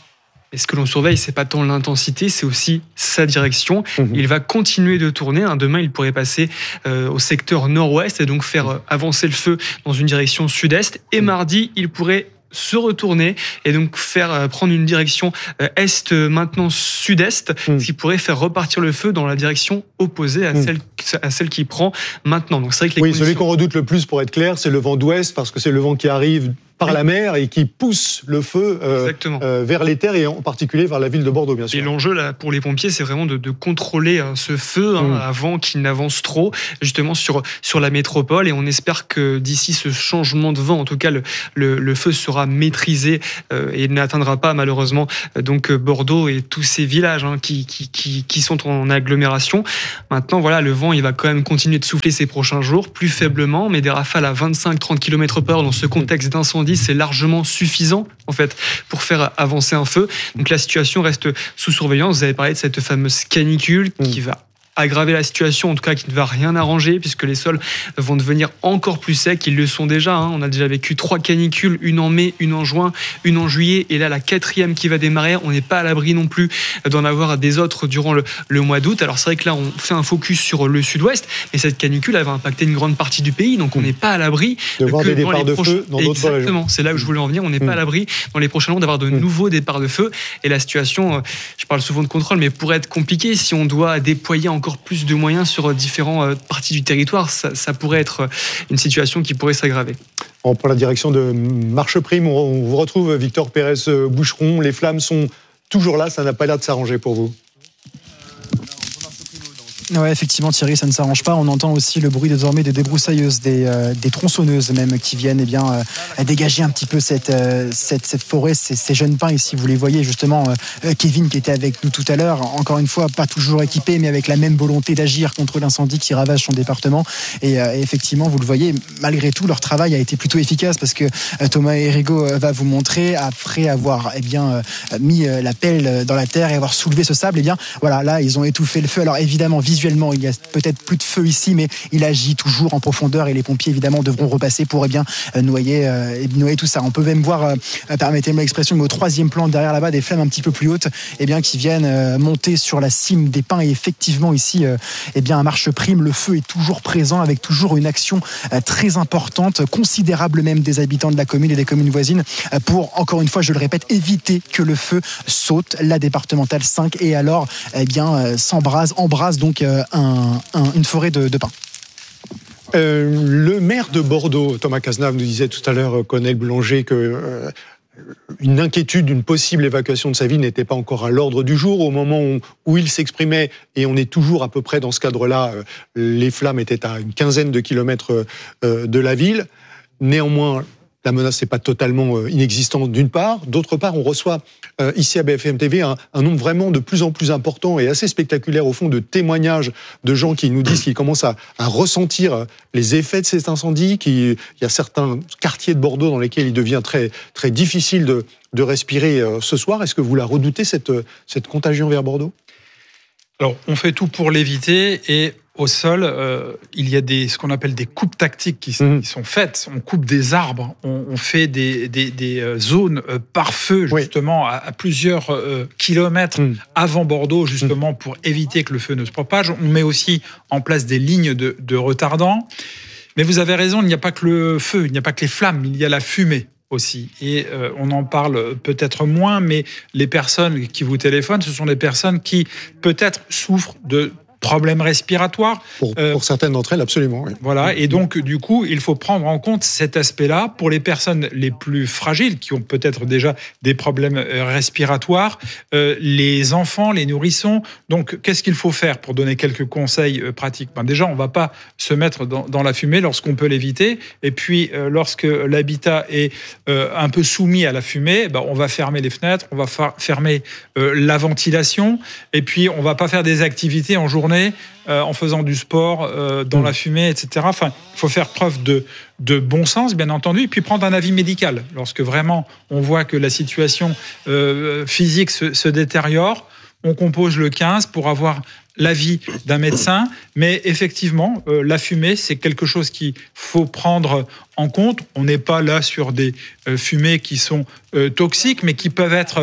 Et ce que l'on surveille, c'est pas tant l'intensité, c'est aussi sa direction. Mmh. Il va continuer de tourner. Demain, il pourrait passer euh, au secteur nord-ouest et donc faire euh, avancer le feu dans une direction sud-est. Et mardi, il pourrait se retourner et donc faire euh, prendre une direction euh, est euh, maintenant sud-est, mmh. ce qui pourrait faire repartir le feu dans la direction opposée à, mmh. celle, à celle qu'il prend maintenant. Donc c'est vrai que les
oui,
conditions...
celui qu'on redoute le plus, pour être clair, c'est le vent d'ouest, parce que c'est le vent qui arrive par oui. la mer et qui pousse le feu euh, euh, vers les terres et en particulier vers la ville de Bordeaux, bien sûr.
Et l'enjeu là pour les pompiers, c'est vraiment de, de contrôler hein, ce feu hein, mmh. avant qu'il n'avance trop, justement sur sur la métropole. Et on espère que d'ici ce changement de vent, en tout cas, le le, le feu sera maîtrisé euh, et n'atteindra pas malheureusement euh, donc Bordeaux et tous ces villages hein, qui, qui qui qui sont en agglomération. Maintenant, voilà, le vent, il va quand même continuer de souffler ces prochains jours, plus faiblement, mais des rafales à vingt-cinq à trente kilomètres par heure dans ce contexte d'incendie, c'est largement suffisant en fait pour faire avancer un feu. Donc la situation reste sous surveillance. Vous avez parlé de cette fameuse canicule qui va aggraver la situation, en tout cas qui ne va rien arranger puisque les sols vont devenir encore plus secs. Ils le sont déjà. Hein. On a déjà vécu trois canicules, une en mai, une en juin, une en juillet, et là la quatrième qui va démarrer. On n'est pas à l'abri non plus d'en avoir des autres durant le, le mois d'août. Alors c'est vrai que là on fait un focus sur le sud-ouest, mais cette canicule elle va impacter une grande partie du pays, donc on n'est pas à l'abri
de voir
que
des départs de
proches...
feu dans d'autres régions.
Exactement, c'est là où je voulais en venir. On n'est mmh. pas à l'abri dans les prochains jours d'avoir de mmh. nouveaux départs de feu, et la situation, je parle souvent de contrôle, mais pourrait être compliquée si on doit déployer encore plus de moyens sur différentes parties du territoire. Ça, ça pourrait être une situation qui pourrait s'aggraver.
On prend la direction de Marche Prime. On vous retrouve, Victor Pérez-Boucheron. Les flammes sont toujours là. Ça n'a pas l'air de s'arranger pour vous.
Ouais, effectivement, Thierry, ça ne s'arrange pas. On entend aussi le bruit désormais des débroussailleuses, des, euh, des tronçonneuses même, qui viennent eh bien, euh, dégager un petit peu cette, euh, cette, cette forêt, ces, ces jeunes pins ici. Vous les voyez justement, euh, Kevin qui était avec nous tout à l'heure, encore une fois, pas toujours équipé, mais avec la même volonté d'agir contre l'incendie qui ravage son département. Et, euh, et effectivement, vous le voyez, malgré tout, leur travail a été plutôt efficace parce que euh, Thomas Erigo euh, va vous montrer, après avoir eh bien, euh, mis euh, la pelle dans la terre et avoir soulevé ce sable, eh bien, voilà, là, ils ont étouffé le feu. Alors évidemment, visuellement, il y a peut-être plus de feu ici, mais il agit toujours en profondeur et les pompiers, évidemment, devront repasser pour eh bien, noyer, euh, noyer tout ça. On peut même voir, euh, permettez-moi l'expression, mais au troisième plan, derrière là-bas, des flammes un petit peu plus hautes eh bien, qui viennent euh, monter sur la cime des pins. Et effectivement, ici, euh, eh bien, à Marche Prime, le feu est toujours présent avec toujours une action euh, très importante, considérable même des habitants de la commune et des communes voisines euh, pour, encore une fois, je le répète, éviter que le feu saute. La départementale cinq et alors eh bien, euh, s'embrase, embrase donc euh, un Un, un, une forêt de, de pins.
Euh, le maire de Bordeaux, Thomas Cazenave, nous disait tout à l'heure, Cornel Boulanger, que euh, une inquiétude d'une possible évacuation de sa ville n'était pas encore à l'ordre du jour. Au moment où, où il s'exprimait, et on est toujours à peu près dans ce cadre-là, euh, les flammes étaient à une quinzaine de kilomètres euh, de la ville. Néanmoins, la menace n'est pas totalement inexistante d'une part. D'autre part, on reçoit euh, ici à B F M T V un, un nombre vraiment de plus en plus important et assez spectaculaire au fond de témoignages de gens qui nous disent qu'ils commencent à, à ressentir les effets de cet incendie. Qui, il y a certains quartiers de Bordeaux dans lesquels il devient très, très difficile de, de respirer euh, ce soir. Est-ce que vous la redoutez, cette, cette contagion vers Bordeaux ?
Alors, on fait tout pour l'éviter et au sol, euh, il y a des, ce qu'on appelle des coupes tactiques qui, mmh. qui sont faites. On coupe des arbres, on, on fait des, des, des zones euh, par feu, justement, oui. à, à plusieurs euh, kilomètres mmh. avant Bordeaux, justement, mmh. pour éviter que le feu ne se propage. On met aussi en place des lignes de, de retardants. Mais vous avez raison, il n'y a pas que le feu, il n'y a pas que les flammes, il y a la fumée aussi. Et euh, on en parle peut-être moins, mais les personnes qui vous téléphonent, ce sont des personnes qui peut-être souffrent de problèmes respiratoires.
Pour, euh, pour certaines d'entre elles, absolument. Oui.
Voilà, et donc du coup, il faut prendre en compte cet aspect-là pour les personnes les plus fragiles, qui ont peut-être déjà des problèmes respiratoires, euh, les enfants, les nourrissons. Donc, qu'est-ce qu'il faut faire pour donner quelques conseils euh, pratiques ? Ben, déjà, on ne va pas se mettre dans, dans la fumée lorsqu'on peut l'éviter. Et puis, euh, lorsque l'habitat est euh, un peu soumis à la fumée, ben, on va fermer les fenêtres, on va fa- fermer euh, la ventilation, et puis on ne va pas faire des activités en journée Euh, en faisant du sport, euh, dans mmh. la fumée, et cetera. Enfin, il faut faire preuve de, de bon sens, bien entendu, et puis prendre un avis médical. Lorsque vraiment on voit que la situation euh, physique se, se détériore, on compose le quinze pour avoir l'avis d'un médecin. Mais effectivement, euh, la fumée, c'est quelque chose qu'il faut prendre en compte. On n'est pas là sur des euh, fumées qui sont euh, toxiques, mais qui peuvent être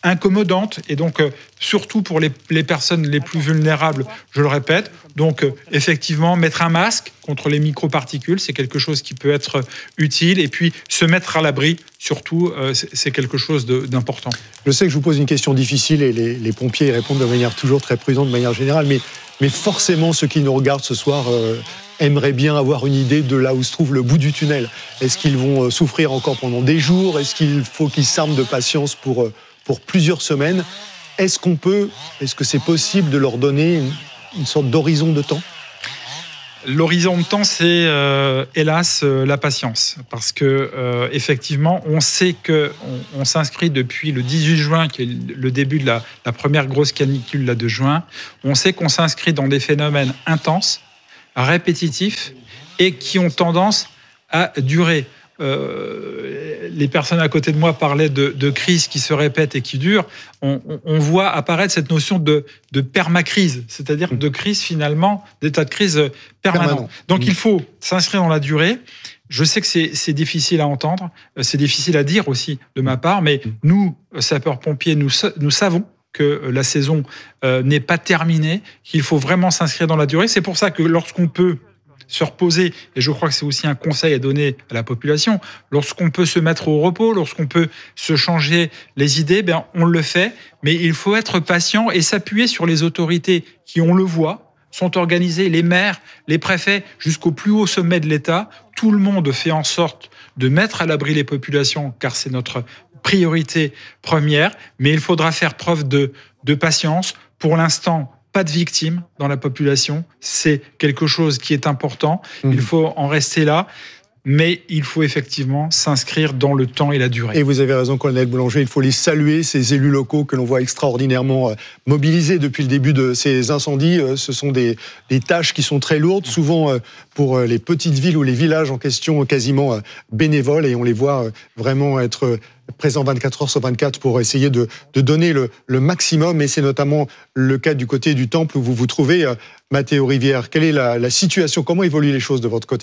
incommodante et donc euh, surtout pour les, les personnes les plus vulnérables, je le répète. Donc euh, effectivement, mettre un masque contre les microparticules, c'est quelque chose qui peut être utile et puis se mettre à l'abri, surtout, euh, c'est, c'est quelque chose de, d'important.
Je sais que je vous pose une question difficile et les, les pompiers y répondent de manière toujours très prudente, de manière générale, mais, mais forcément ceux qui nous regardent ce soir euh, aimeraient bien avoir une idée de là où se trouve le bout du tunnel. Est-ce qu'ils vont souffrir encore pendant des jours ? Est-ce qu'il faut qu'ils s'arment de patience pour, pour plusieurs semaines ? Est-ce qu'on peut, est-ce que c'est possible de leur donner une, une sorte d'horizon de temps ?
L'horizon de temps, c'est euh, hélas euh, la patience, parce que euh, effectivement, on sait que on, on s'inscrit depuis le dix-huit juin, qui est le début de la, la première grosse canicule là de juin. On sait qu'on s'inscrit dans des phénomènes intenses, répétitifs et qui ont tendance à durer. Euh, les personnes à côté de moi parlaient de, de crise qui se répète et qui dure. On, on, on voit apparaître cette notion de, de permacrise, c'est-à-dire de crise finalement, d'état de crise permanent. permanent. Donc mmh. il faut s'inscrire dans la durée. Je sais que c'est, c'est difficile à entendre, c'est difficile à dire aussi de ma part, mais nous, sapeurs-pompiers, nous, nous savons que la saison euh, n'est pas terminée, qu'il faut vraiment s'inscrire dans la durée. C'est pour ça que lorsqu'on peut se reposer, et je crois que c'est aussi un conseil à donner à la population, lorsqu'on peut se mettre au repos, lorsqu'on peut se changer les idées, ben on le fait, mais il faut être patient et s'appuyer sur les autorités qui, on le voit, sont organisées, les maires, les préfets, jusqu'au plus haut sommet de l'État. Tout le monde fait en sorte de mettre à l'abri les populations, car c'est notre priorité première, mais il faudra faire preuve de, de patience. Pour l'instant, pas de victimes dans la population, c'est quelque chose qui est important. Mmh. Il faut en rester là, mais il faut effectivement s'inscrire dans le temps et la durée.
Et vous avez raison, colonel Boulanger, il faut les saluer, ces élus locaux que l'on voit extraordinairement mobilisés depuis le début de ces incendies. Ce sont des, des tâches qui sont très lourdes, souvent pour les petites villes ou les villages en question quasiment bénévoles, et on les voit vraiment être présents vingt-quatre heures sur vingt-quatre pour essayer de, de donner le, le maximum, et c'est notamment le cas du côté du Temple où vous vous trouvez. Mathéo Rivière, quelle est la, la situation ? Comment évoluent les choses de votre côté ?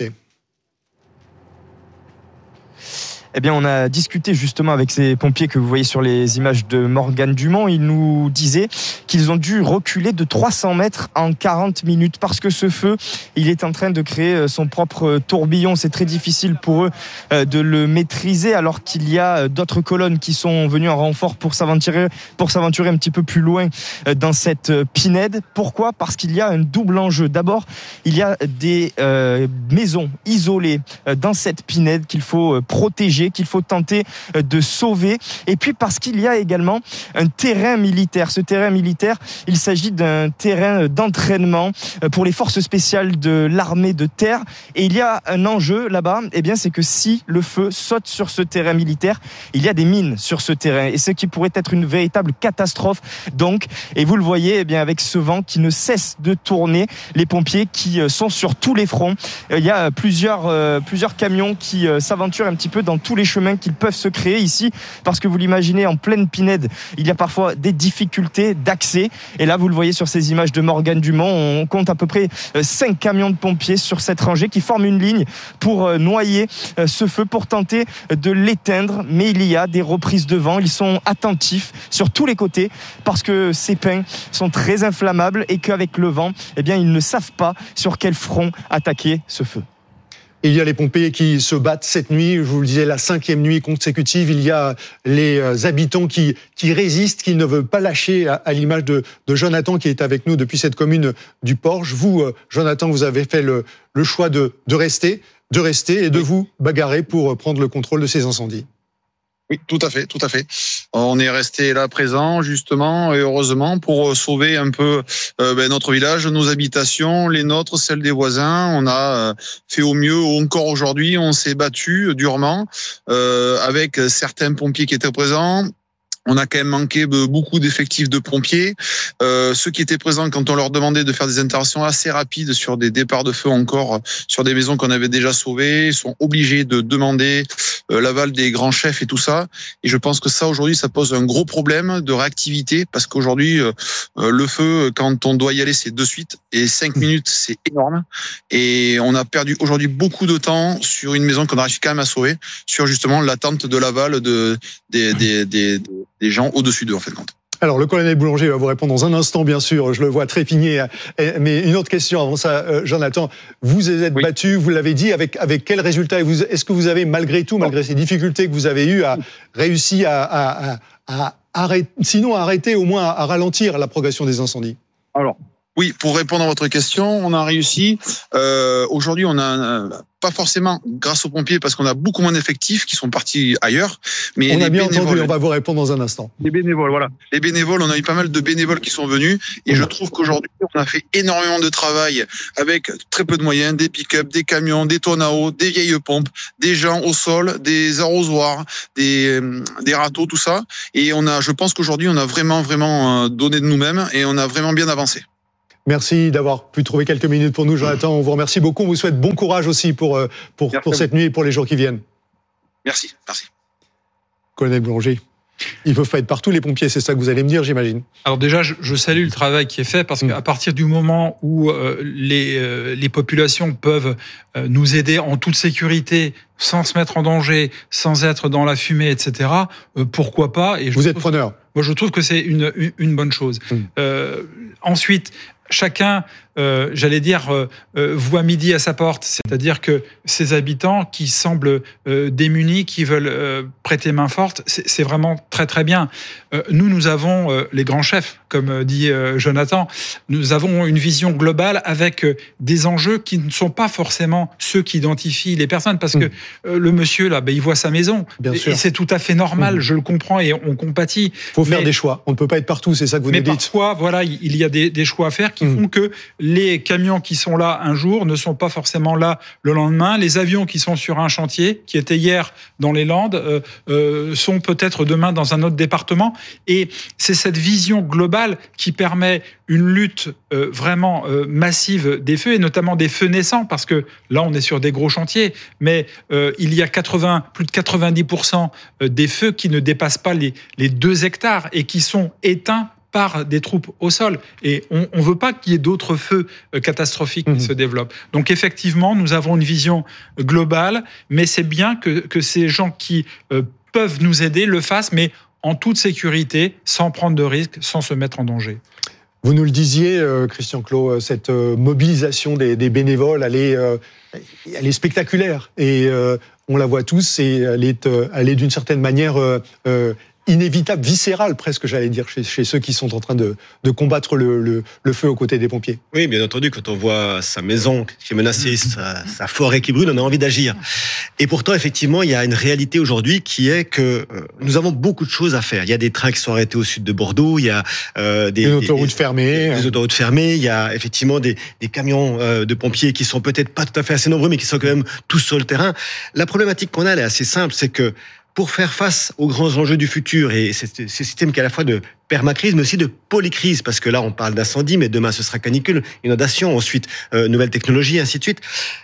Eh bien, on a discuté justement avec ces pompiers que vous voyez sur les images de Morgane Dumont. Ils nous disaient qu'ils ont dû reculer de trois cents mètres en quarante minutes parce que ce feu, il est en train de créer son propre tourbillon. C'est très difficile pour eux de le maîtriser alors qu'il y a d'autres colonnes qui sont venues en renfort pour s'aventurer, pour s'aventurer un petit peu plus loin dans cette pinède. Pourquoi ? Parce qu'il y a un double enjeu. D'abord, il y a des euh, maisons isolées dans cette pinède qu'il faut protéger, qu'il faut tenter de sauver, et puis parce qu'il y a également un terrain militaire. Ce terrain militaire, il s'agit d'un terrain d'entraînement pour les forces spéciales de l'armée de terre, et il y a un enjeu là-bas, eh bien c'est que si le feu saute sur ce terrain militaire, il y a des mines sur ce terrain, et ce qui pourrait être une véritable catastrophe. Donc, et vous le voyez, eh bien avec ce vent qui ne cesse de tourner, les pompiers qui sont sur tous les fronts, il y a plusieurs, euh, plusieurs camions qui euh, s'aventurent un petit peu dans tous les chemins qu'ils peuvent se créer ici, parce que vous l'imaginez, en pleine pinède, il y a parfois des difficultés d'accès, et là vous le voyez sur ces images de Morgane Dumont, on compte à peu près cinq camions de pompiers sur cette rangée qui forment une ligne pour noyer ce feu, pour tenter de l'éteindre, mais il y a des reprises de vent, ils sont attentifs sur tous les côtés, parce que ces pins sont très inflammables et qu'avec le vent, eh bien, ils ne savent pas sur quel front attaquer ce feu.
Il y a les pompiers qui se battent cette nuit, je vous le disais, la cinquième nuit consécutive. Il y a les habitants qui, qui résistent, qui ne veulent pas lâcher, à, à l'image de, de Jonathan qui est avec nous depuis cette commune du Porge. Vous, Jonathan, vous avez fait le, le choix de, de rester, de rester et de vous bagarrer pour prendre le contrôle de ces incendies.
Oui, tout à fait, tout à fait. On est resté là présent justement et heureusement pour sauver un peu euh, ben, notre village, nos habitations, les nôtres, celles des voisins. On a fait au mieux. Encore aujourd'hui, on s'est battu durement euh, avec certains pompiers qui étaient présents. On a quand même manqué beaucoup d'effectifs de pompiers. Euh, ceux qui étaient présents, quand on leur demandait de faire des interventions assez rapides sur des départs de feu encore, sur des maisons qu'on avait déjà sauvées, sont obligés de demander euh, l'aval des grands chefs et tout ça. Et je pense que ça, aujourd'hui, ça pose un gros problème de réactivité, parce qu'aujourd'hui, euh, le feu, quand on doit y aller, c'est de suite. Et cinq minutes, c'est énorme. Et on a perdu aujourd'hui beaucoup de temps sur une maison qu'on arrive quand même à sauver, sur justement l'attente de l'aval de, des, des, des, des des gens au-dessus d'eux, en fait, compte.
Alors, le colonel Boulanger va vous répondre dans un instant, bien sûr. Je le vois trépigner. Mais une autre question avant ça, Jonathan. Vous êtes oui. battu, vous l'avez dit, avec, avec quel résultat? Est-ce que vous avez, malgré tout, malgré ces difficultés que vous avez eues, à, réussi à, à, à, à arrêter, sinon à arrêter, au moins à ralentir la progression des incendies?
Alors, oui, pour répondre à votre question, on a réussi. Euh, aujourd'hui, on a euh, pas forcément grâce aux pompiers, parce qu'on a beaucoup moins d'effectifs qui sont partis ailleurs. Mais
on
les
a bien
bénévoles,
entendu, on va vous répondre dans un instant.
Les bénévoles, voilà. Les bénévoles, on a eu pas mal de bénévoles qui sont venus. Et mmh. je trouve qu'aujourd'hui, on a fait énormément de travail avec très peu de moyens, des pick-up, des camions, des tonnes à eau, des vieilles pompes, des gens au sol, des arrosoirs, des, des râteaux, tout ça. Et on a, je pense qu'aujourd'hui, on a vraiment, vraiment donné de nous-mêmes et on a vraiment bien avancé.
Merci d'avoir pu trouver quelques minutes pour nous, Jonathan. On vous remercie beaucoup. On vous souhaite bon courage aussi pour, pour, pour cette nuit et pour les jours qui viennent.
Merci, merci.
Colonel Boulanger, ils peuvent pas être partout, les pompiers, c'est ça que vous allez me dire, j'imagine.
Alors déjà, je, je salue le travail qui est fait, parce qu'à partir du moment où euh, les, euh, les populations peuvent euh, nous aider en toute sécurité, sans se mettre en danger, sans être dans la fumée, et cetera, euh, pourquoi pas? Et je
vous êtes
trouve,
preneur.
Moi, je trouve que c'est une, une, une bonne chose. Mmh. Euh, ensuite, chacun, euh, j'allais dire, euh, euh, voit midi à sa porte. C'est-à-dire que ces habitants qui semblent euh, démunis, qui veulent euh, prêter main forte, c'est, c'est vraiment très très bien. Euh, nous, nous avons euh, les grands chefs, comme dit euh, Jonathan. Nous avons une vision globale avec euh, des enjeux qui ne sont pas forcément ceux qui identifient les personnes, parce que euh, le monsieur là, ben, il voit sa maison. Bien et, sûr. Et c'est tout à fait normal. Mmh. Je le comprends et on compatit.
Il faut faire des choix. On ne peut pas être partout. C'est ça que vous nous dites.
Mais parfois, voilà, il y a des, des choix à faire qui mmh. font que les camions qui sont là un jour ne sont pas forcément là le lendemain. Les avions qui sont sur un chantier, qui étaient hier dans les Landes, euh, euh, sont peut-être demain dans un autre département. Et c'est cette vision globale qui permet une lutte euh, vraiment euh, massive des feux, et notamment des feux naissants, parce que là, on est sur des gros chantiers, mais euh, il y a quatre-vingts, plus de quatre-vingt-dix pour cent des feux qui ne dépassent pas les, les deux hectares et qui sont éteints par des troupes au sol. Et on ne veut pas qu'il y ait d'autres feux catastrophiques mmh. qui se développent. Donc effectivement, nous avons une vision globale, mais c'est bien que, que ces gens qui euh, peuvent nous aider le fassent, mais en toute sécurité, sans prendre de risques, sans se mettre en danger.
Vous nous le disiez, euh, Christian Clot, cette euh, mobilisation des, des bénévoles, elle est, euh, elle est spectaculaire. Et euh, on la voit tous, et elle est, euh, elle est d'une certaine manière euh, euh, inévitable, viscérale presque, j'allais dire, chez, chez ceux qui sont en train de, de combattre le, le, le feu aux côtés des pompiers.
Oui, bien entendu, quand on voit sa maison qui est menacée, sa, sa forêt qui brûle, on a envie d'agir. Et pourtant, effectivement, il y a une réalité aujourd'hui qui est que euh, nous avons beaucoup de choses à faire. Il y a des trains qui sont arrêtés au sud de Bordeaux, il y a euh, des,
des autoroutes des, fermées.
Des, des autoroutes fermées, il y a effectivement des, des camions euh, de pompiers qui sont peut-être pas tout à fait assez nombreux, mais qui sont quand même tous sur le terrain. La problématique qu'on a, elle est assez simple, c'est que pour faire face aux grands enjeux du futur, et c'est ce système qui est à la fois de permacrise, mais aussi de polycrise, parce que là, on parle d'incendie, mais demain, ce sera canicule, inondation, ensuite, euh, nouvelles technologies, ainsi de suite.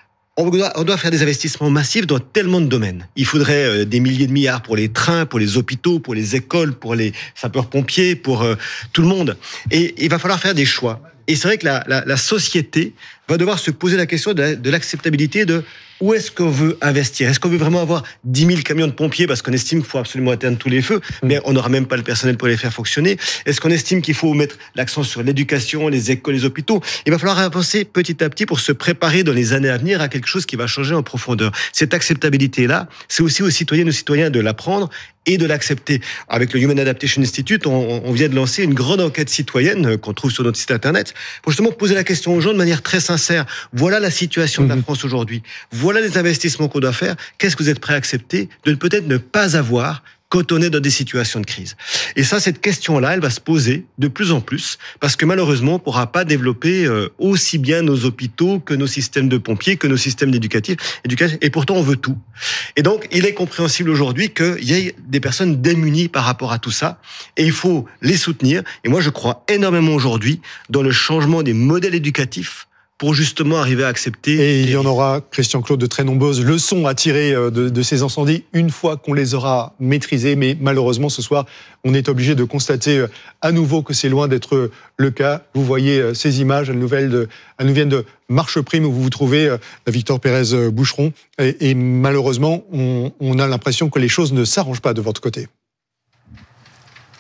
On doit, on doit faire des investissements massifs dans tellement de domaines. Il faudrait euh, des milliers de milliards pour les trains, pour les hôpitaux, pour les écoles, pour les sapeurs-pompiers, pour euh, tout le monde. Et il va falloir faire des choix. Et c'est vrai que la, la, la société va devoir se poser la question de, la, de l'acceptabilité de où est-ce qu'on veut investir. Est-ce qu'on veut vraiment avoir dix mille camions de pompiers parce qu'on estime qu'il faut absolument atteindre tous les feux, mais on n'aura même pas le personnel pour les faire fonctionner? Est-ce qu'on estime qu'il faut mettre l'accent sur l'éducation, les écoles, les hôpitaux? Il va falloir avancer petit à petit pour se préparer dans les années à venir à quelque chose qui va changer en profondeur. Cette acceptabilité-là, c'est aussi aux citoyennes et aux citoyens de l'apprendre et de l'accepter. Avec le Human Adaptation Institute, on, on vient de lancer une grande enquête citoyenne qu'on trouve sur notre site internet pour justement poser la question aux gens de manière très sincère. Voilà la situation de la France aujourd'hui. Voilà les investissements qu'on doit faire. Qu'est-ce que vous êtes prêt à accepter de peut-être ne pas avoir quand on est dans des situations de crise? Et ça, cette question-là, elle va se poser de plus en plus, parce que malheureusement, on ne pourra pas développer euh, aussi bien nos hôpitaux que nos systèmes de pompiers, que nos systèmes d'éducatifs, et pourtant on veut tout. Et donc, il est compréhensible aujourd'hui qu'il y ait des personnes démunies par rapport à tout ça, et il faut les soutenir. Et moi, je crois énormément aujourd'hui dans le changement des modèles éducatifs, pour justement arriver à accepter.
Et il y en aura, Christian Clot, de très nombreuses leçons à tirer de, de ces incendies une fois qu'on les aura maîtrisés. Mais malheureusement, ce soir, on est obligé de constater à nouveau que c'est loin d'être le cas. Vous voyez ces images, elles nous viennent de, elles nous viennent de Marcheprime, où vous vous trouvez, Victor Pérez-Boucheron. Et, et malheureusement, on, on a l'impression que les choses ne s'arrangent pas de votre côté.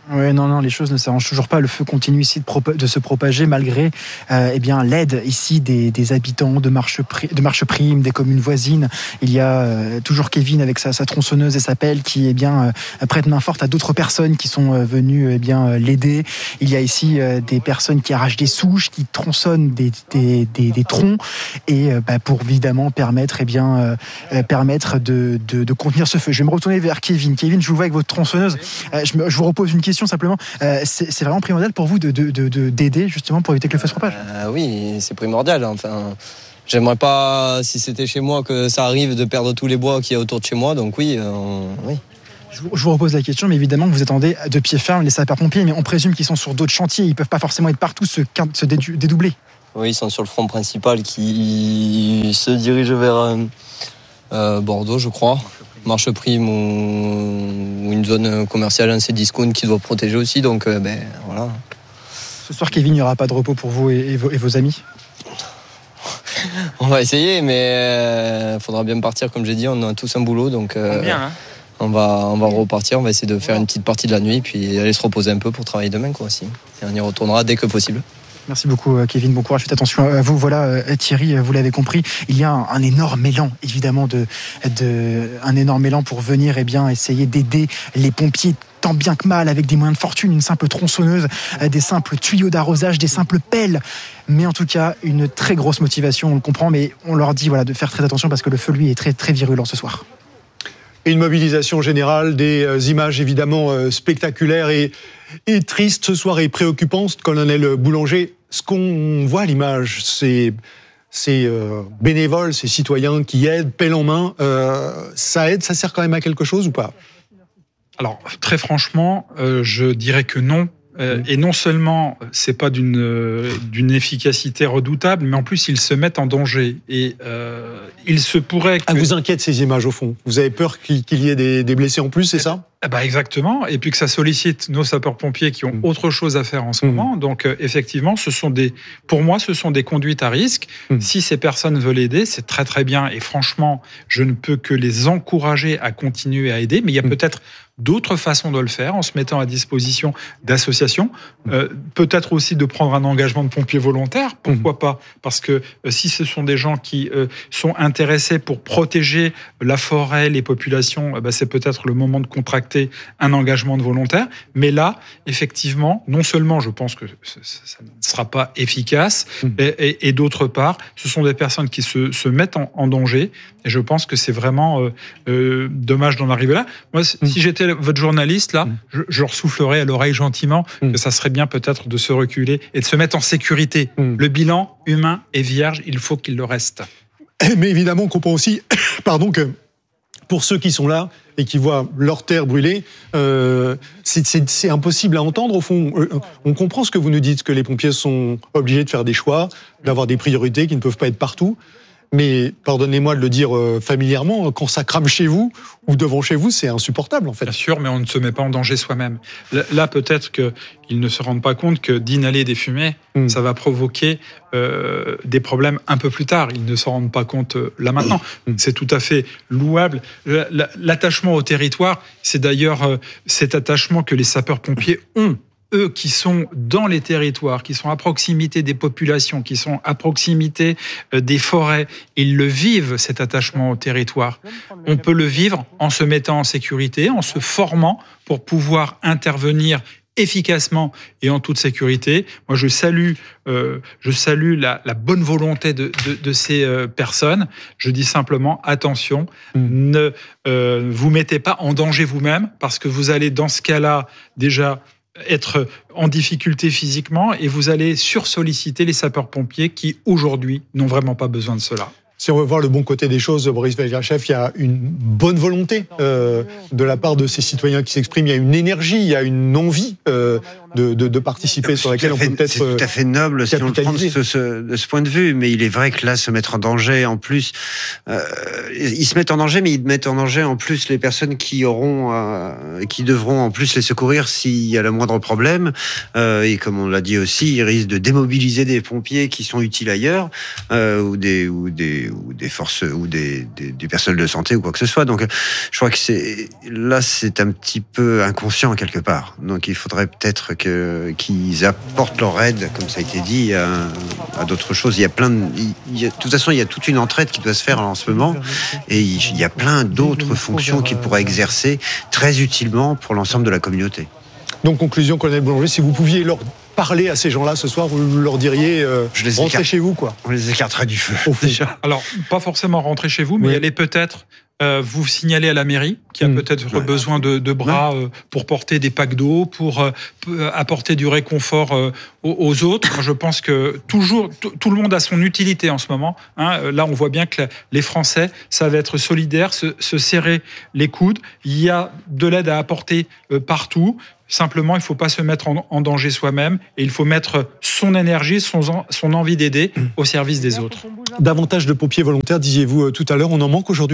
Oui, non, non, les choses ne s'arrangent toujours pas. Le feu continue ici de, propa- de se propager malgré euh, eh bien, l'aide ici des, des habitants de Marcheprime, de Marcheprime, des communes voisines. Il y a euh, toujours Kevin avec sa, sa tronçonneuse et sa pelle qui eh bien, euh, prête main forte à d'autres personnes qui sont euh, venues eh bien, euh, l'aider. Il y a ici euh, des personnes qui arrachent des souches, qui tronçonnent des, des, des, des troncs et euh, bah, pour évidemment permettre, eh bien, euh, permettre de, de, de contenir ce feu. Je vais me retourner vers Kevin. Kevin, je vous vois avec votre tronçonneuse. Euh, je, me, je vous repose une question simplement, euh, c'est, c'est vraiment primordial pour vous de, de, de, de, d'aider justement pour éviter que le feu se propage?
euh, Oui, c'est primordial. Enfin, j'aimerais pas, si c'était chez moi, que ça arrive de perdre tous les bois qu'il y a autour de chez moi. Donc oui, euh, oui.
Je vous, je vous repose la question, mais évidemment vous attendez de pied ferme les sapeurs-pompiers, mais on présume qu'ils sont sur d'autres chantiers, ils ne peuvent pas forcément être partout, se, se dédoubler.
Oui, ils sont sur le front principal qui se dirige vers euh, euh, Bordeaux, je crois. Marcheprime ou une zone commerciale, un Cdiscount qui doit protéger aussi, donc euh, ben voilà.
Ce soir, Kevin, il n'y aura pas de repos pour vous et, et, vos, et vos amis?
On va essayer, mais il euh, faudra bien partir, comme j'ai dit, on a tous un boulot, donc euh, bien, hein. on, va, on va repartir, on va essayer de faire une petite partie de la nuit, puis aller se reposer un peu pour travailler demain, quoi, aussi. Et on y retournera dès que possible.
Merci beaucoup Kevin, bon courage, faites attention à vous. Voilà Thierry, vous l'avez compris, il y a un, un énorme élan évidemment de, de, un énorme élan pour venir eh bien, essayer d'aider les pompiers tant bien que mal avec des moyens de fortune, une simple tronçonneuse, des simples tuyaux d'arrosage, des simples pelles. Mais en tout cas, une très grosse motivation, on le comprend, mais on leur dit voilà, de faire très attention parce que le feu lui est très, très virulent ce soir.
Et une mobilisation générale, des euh, images évidemment euh, spectaculaires et, et tristes ce soir et préoccupantes. Colonel Boulanger, ce qu'on voit à l'image, c'est ces euh, bénévoles, ces citoyens qui aident, pelle en main, euh, ça aide, ça sert quand même à quelque chose ou pas?
Alors, très franchement, euh, je dirais que non. Euh, et non seulement c'est pas d'une euh, d'une efficacité redoutable, mais en plus ils se mettent en danger. Et euh, il se pourrait que...
Ah, vous inquiète ces images au fond? Vous avez peur qu'il, qu'il y ait des, des blessés en plus, c'est ça?
Ah bah exactement, et puis que ça sollicite nos sapeurs-pompiers qui ont mmh. autre chose à faire en ce mmh. moment. Donc euh, effectivement, ce sont des, pour moi, ce sont des conduites à risque. Mmh. Si ces personnes veulent aider, c'est très très bien. Et franchement, je ne peux que les encourager à continuer à aider. Mais il y a mmh. peut-être d'autres façons de le faire en se mettant à disposition d'associations. Euh, peut-être aussi de prendre un engagement de pompiers volontaires. Pourquoi mmh. pas? Parce que euh, si ce sont des gens qui euh, sont intéressés pour protéger la forêt, les populations, euh, bah, c'est peut-être le moment de contracter un engagement de volontaire. Mais là, effectivement, non seulement je pense que ça ne sera pas efficace, mmh. et, et, et d'autre part, ce sont des personnes qui se, se mettent en, en danger. Et je pense que c'est vraiment euh, euh, dommage d'en arriver là. Moi, mmh. si j'étais votre journaliste, là, mmh. je, je leur soufflerais à l'oreille gentiment mmh. que ça serait bien peut-être de se reculer et de se mettre en sécurité. Mmh. Le bilan humain est vierge, il faut qu'il le reste.
Mais évidemment, on comprend aussi pardon, que pour ceux qui sont là et qui voient leur terre brûler, euh, c'est, c'est, c'est impossible à entendre. Au fond, on comprend ce que vous nous dites, que les pompiers sont obligés de faire des choix, d'avoir des priorités qui ne peuvent pas être partout. Mais pardonnez-moi de le dire euh, familièrement, quand ça crame chez vous ou devant chez vous, c'est insupportable en fait.
Bien sûr, mais on ne se met pas en danger soi-même. Là, peut-être qu'ils ne se rendent pas compte que d'inhaler des fumées, mmh. ça va provoquer euh, des problèmes un peu plus tard. Ils ne s'en rendent pas compte euh, là maintenant. Mmh. C'est tout à fait louable. L'attachement au territoire, c'est d'ailleurs euh, cet attachement que les sapeurs-pompiers ont. Eux qui sont dans les territoires, qui sont à proximité des populations, qui sont à proximité des forêts, ils le vivent, cet attachement au territoire. On peut le vivre en se mettant en sécurité, en se formant pour pouvoir intervenir efficacement et en toute sécurité. Moi, je salue, euh, je salue la, la bonne volonté de, de, de ces euh, personnes. Je dis simplement, attention, mmh. ne euh, vous mettez pas en danger vous-même, parce que vous allez, dans ce cas-là, déjà être en difficulté physiquement et vous allez sursolliciter les sapeurs-pompiers qui, aujourd'hui, n'ont vraiment pas besoin de cela.
Si on veut voir le bon côté des choses, Boris Vacherchef, il y a une bonne volonté euh, de la part de ces citoyens qui s'expriment, il y a une énergie, il y a une envie. Euh, de, de, de participer, sur laquelle on peut peut-être.
C'est tout à fait noble si on le prend de ce, de ce point de vue, mais il est vrai que là, se mettre en danger, en plus, euh, ils se mettent en danger, mais ils mettent en danger en plus les personnes qui auront, euh, qui devront en plus les secourir s'il y a le moindre problème. Euh, et comme on l'a dit aussi, ils risquent de démobiliser des pompiers qui sont utiles ailleurs, euh, ou des ou des ou des forces ou des, des des personnels de santé ou quoi que ce soit. Donc, je crois que c'est là, c'est un petit peu inconscient quelque part. Donc, il faudrait peut-être que qu'ils apportent leur aide, comme ça a été dit, à, à d'autres choses. Il y a plein de, il y a, de toute façon, il y a toute une entraide qui doit se faire en ce moment, et il y a plein d'autres fonctions qu'ils pourraient exercer très utilement pour l'ensemble de la communauté.
Donc, conclusion, colonel Boulanger, si vous pouviez leur parler à ces gens-là ce soir, vous leur diriez euh,
je les
rentrez
écarte,
chez vous, quoi.
On les écarterait du feu.
Déjà. Alors, pas forcément rentrer chez vous, mais oui. aller peut-être euh, vous signaler à la mairie qui a mmh. peut-être ouais. besoin de, de bras ouais. euh, pour porter des packs d'eau, pour euh, apporter du réconfort euh, aux, aux autres. Moi, je pense que toujours, t- tout le monde a son utilité en ce moment. Hein. Là, on voit bien que la, les Français savent être solidaires, se, se serrer les coudes. Il y a de l'aide à apporter euh, partout. Simplement, il ne faut pas se mettre en, en danger soi-même et il faut mettre son énergie, son, son envie d'aider au service des autres.
Davantage de pompiers volontaires, disiez-vous euh, tout à l'heure, on en manque aujourd'hui ?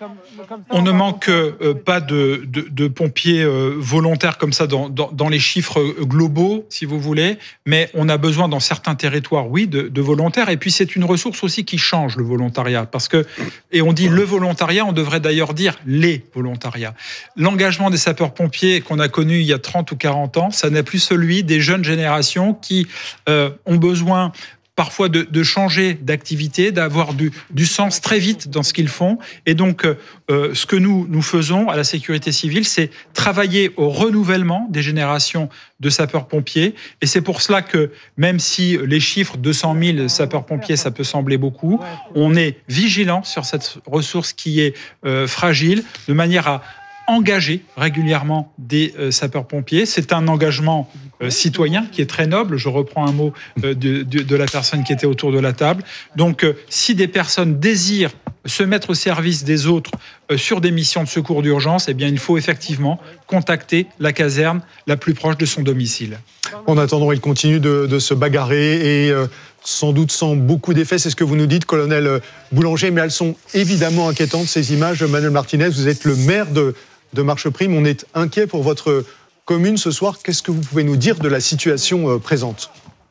On ne manque euh, pas de, de, de pompiers euh, volontaires comme ça dans, dans, dans les chiffres globaux, si vous voulez, mais on a besoin dans certains territoires, oui, de, de volontaires. Et puis c'est une ressource aussi qui change, le volontariat, parce que, et on dit le volontariat, on devrait d'ailleurs dire les volontariats. L'engagement des sapeurs-pompiers qu'on a connu il y a trente ou quarante ans, ça n'est plus celui des jeunes générations qui euh, ont besoin parfois de, de changer d'activité, d'avoir du, du sens très vite dans ce qu'ils font. Et donc, euh, ce que nous, nous faisons à la sécurité civile, c'est travailler au renouvellement des générations de sapeurs-pompiers. Et c'est pour cela que, même si les chiffres deux cent mille sapeurs-pompiers, ça peut sembler beaucoup, on est vigilant sur cette ressource qui est euh, fragile, de manière à engager régulièrement des euh, sapeurs-pompiers. C'est un engagement euh, citoyen qui est très noble. Je reprends un mot euh, de, de, de la personne qui était autour de la table. Donc, euh, si des personnes désirent se mettre au service des autres euh, sur des missions de secours d'urgence, eh bien, il faut effectivement contacter la caserne la plus proche de son domicile.
En attendant, il continue de, de se bagarrer et euh, sans doute sans beaucoup d'effets, c'est ce que vous nous dites, colonel Boulanger, mais elles sont évidemment inquiétantes, ces images. Manuel Martinez, vous êtes le maire de de Marcheprime. On est inquiet pour votre commune ce soir. Qu'est-ce que vous pouvez nous dire de la situation euh, présente ?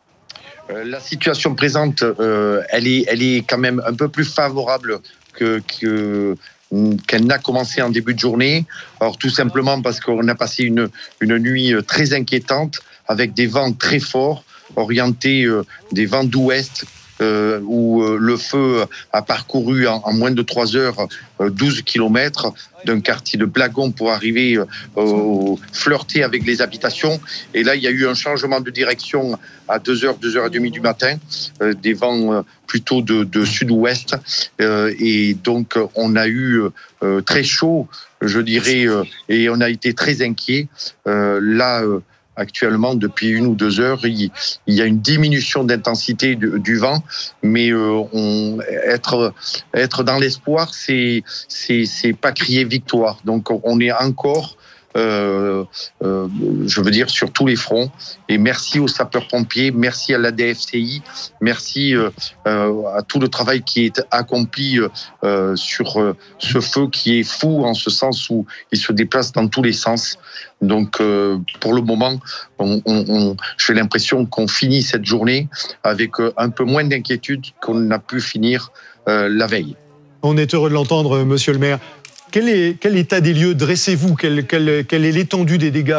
euh, La situation présente, euh, elle est, elle est quand même un peu plus favorable que, que, qu'elle n'a commencé en début de journée. Alors tout simplement parce qu'on a passé une, une nuit très inquiétante avec des vents très forts, orientés euh, des vents d'ouest, Euh, où euh, le feu a parcouru en, en moins de trois heures euh, douze kilomètres d'un quartier de Blagon pour arriver euh, au, flirter avec les habitations. Et là, il y a eu un changement de direction à deux heures, deux heures trente du matin, euh, des vents euh, plutôt de, de sud-ouest. Euh, et donc, on a eu euh, très chaud, je dirais, euh, et on a été très inquiets. Euh, là, euh, Actuellement, depuis une ou deux heures, il, il y a une diminution d'intensité du, du vent, mais euh, on, être, être dans l'espoir, c'est, c'est, c'est pas crier victoire. Donc, on est encore, euh, euh, je veux dire, sur tous les fronts. Et merci aux sapeurs-pompiers, merci à la D F C I, merci euh, euh, à tout le travail qui est accompli euh, sur euh, ce feu qui est fou en ce sens où il se déplace dans tous les sens. Donc, euh, pour le moment, on, on, on, j'ai l'impression qu'on finit cette journée avec un peu moins d'inquiétude qu'on a pu finir euh, la veille.
On est heureux de l'entendre, monsieur le maire. Quel est, quel état des lieux dressez-vous ? Quelle, quelle, quelle est l'étendue des dégâts ?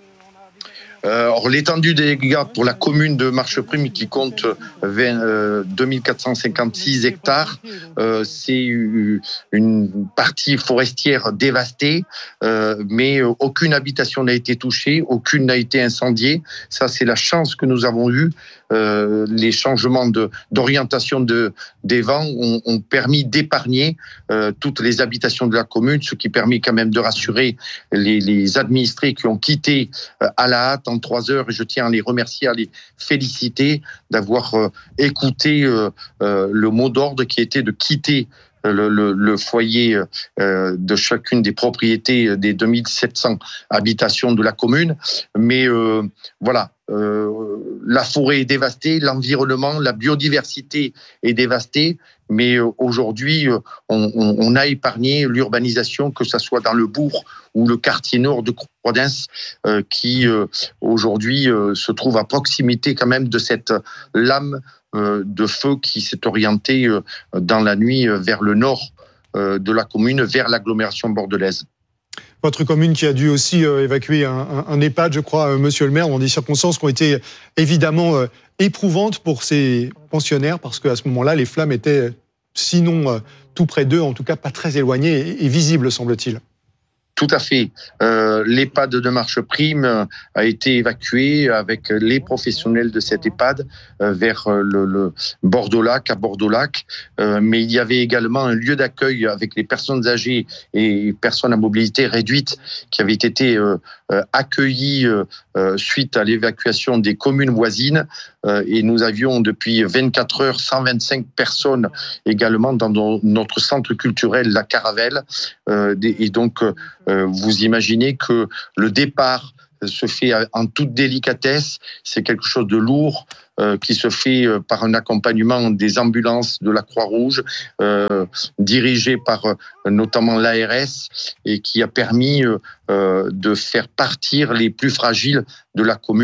Euh, alors, l'étendue des dégâts pour la commune de Marcheprime qui compte vingt, euh, deux mille quatre cent cinquante-six hectares, euh, c'est une partie forestière dévastée, euh, mais aucune habitation n'a été touchée, aucune n'a été incendiée. Ça, c'est la chance que nous avons eue. Euh, les changements de, d'orientation de, des vents ont, ont permis d'épargner euh, toutes les habitations de la commune, ce qui permet quand même de rassurer les, les administrés qui ont quitté euh, à la hâte en trois heures. Et je tiens à les remercier, à les féliciter d'avoir euh, écouté euh, euh, le mot d'ordre qui était de quitter le, le, le foyer euh, de chacune des propriétés des deux mille sept cents habitations de la commune. Mais euh, voilà, euh, la forêt est dévastée, l'environnement, la biodiversité est dévastée. Mais aujourd'hui, on, on, on a épargné l'urbanisation, que ce soit dans le bourg ou le quartier nord de Croix-d'Ins, euh, qui euh, aujourd'hui euh, se trouve à proximité quand même de cette lame euh, de feu qui s'est orientée euh, dans la nuit vers le nord euh, de la commune, vers l'agglomération bordelaise.
Votre commune qui a dû aussi euh, évacuer un, un, un EHPAD, je crois, euh, monsieur le maire, dans des circonstances qui ont été évidemment euh, éprouvantes pour ces pensionnaires, parce qu'à ce moment-là, les flammes étaient, sinon euh, tout près d'eux, en tout cas pas très éloignées et, et visibles, semble-t-il.
Tout à fait. Euh, L'EHPAD de Marcheprime a été évacué avec les professionnels de cet EHPAD euh, vers le, le Bordeaux-Lac, à Bordeaux-Lac. Euh, mais il y avait également un lieu d'accueil avec les personnes âgées et personnes à mobilité réduite qui avait été euh, accueillis euh, suite à l'évacuation des communes voisines. Euh, et nous avions depuis vingt-quatre heures cent vingt-cinq personnes également dans notre centre culturel La Caravelle. Euh, et donc, euh, vous imaginez que le départ se fait en toute délicatesse, c'est quelque chose de lourd euh, qui se fait euh, par un accompagnement des ambulances de la Croix-Rouge, euh, dirigé par euh, notamment l'A R S, et qui a permis euh, de faire partir les plus fragiles de la commune.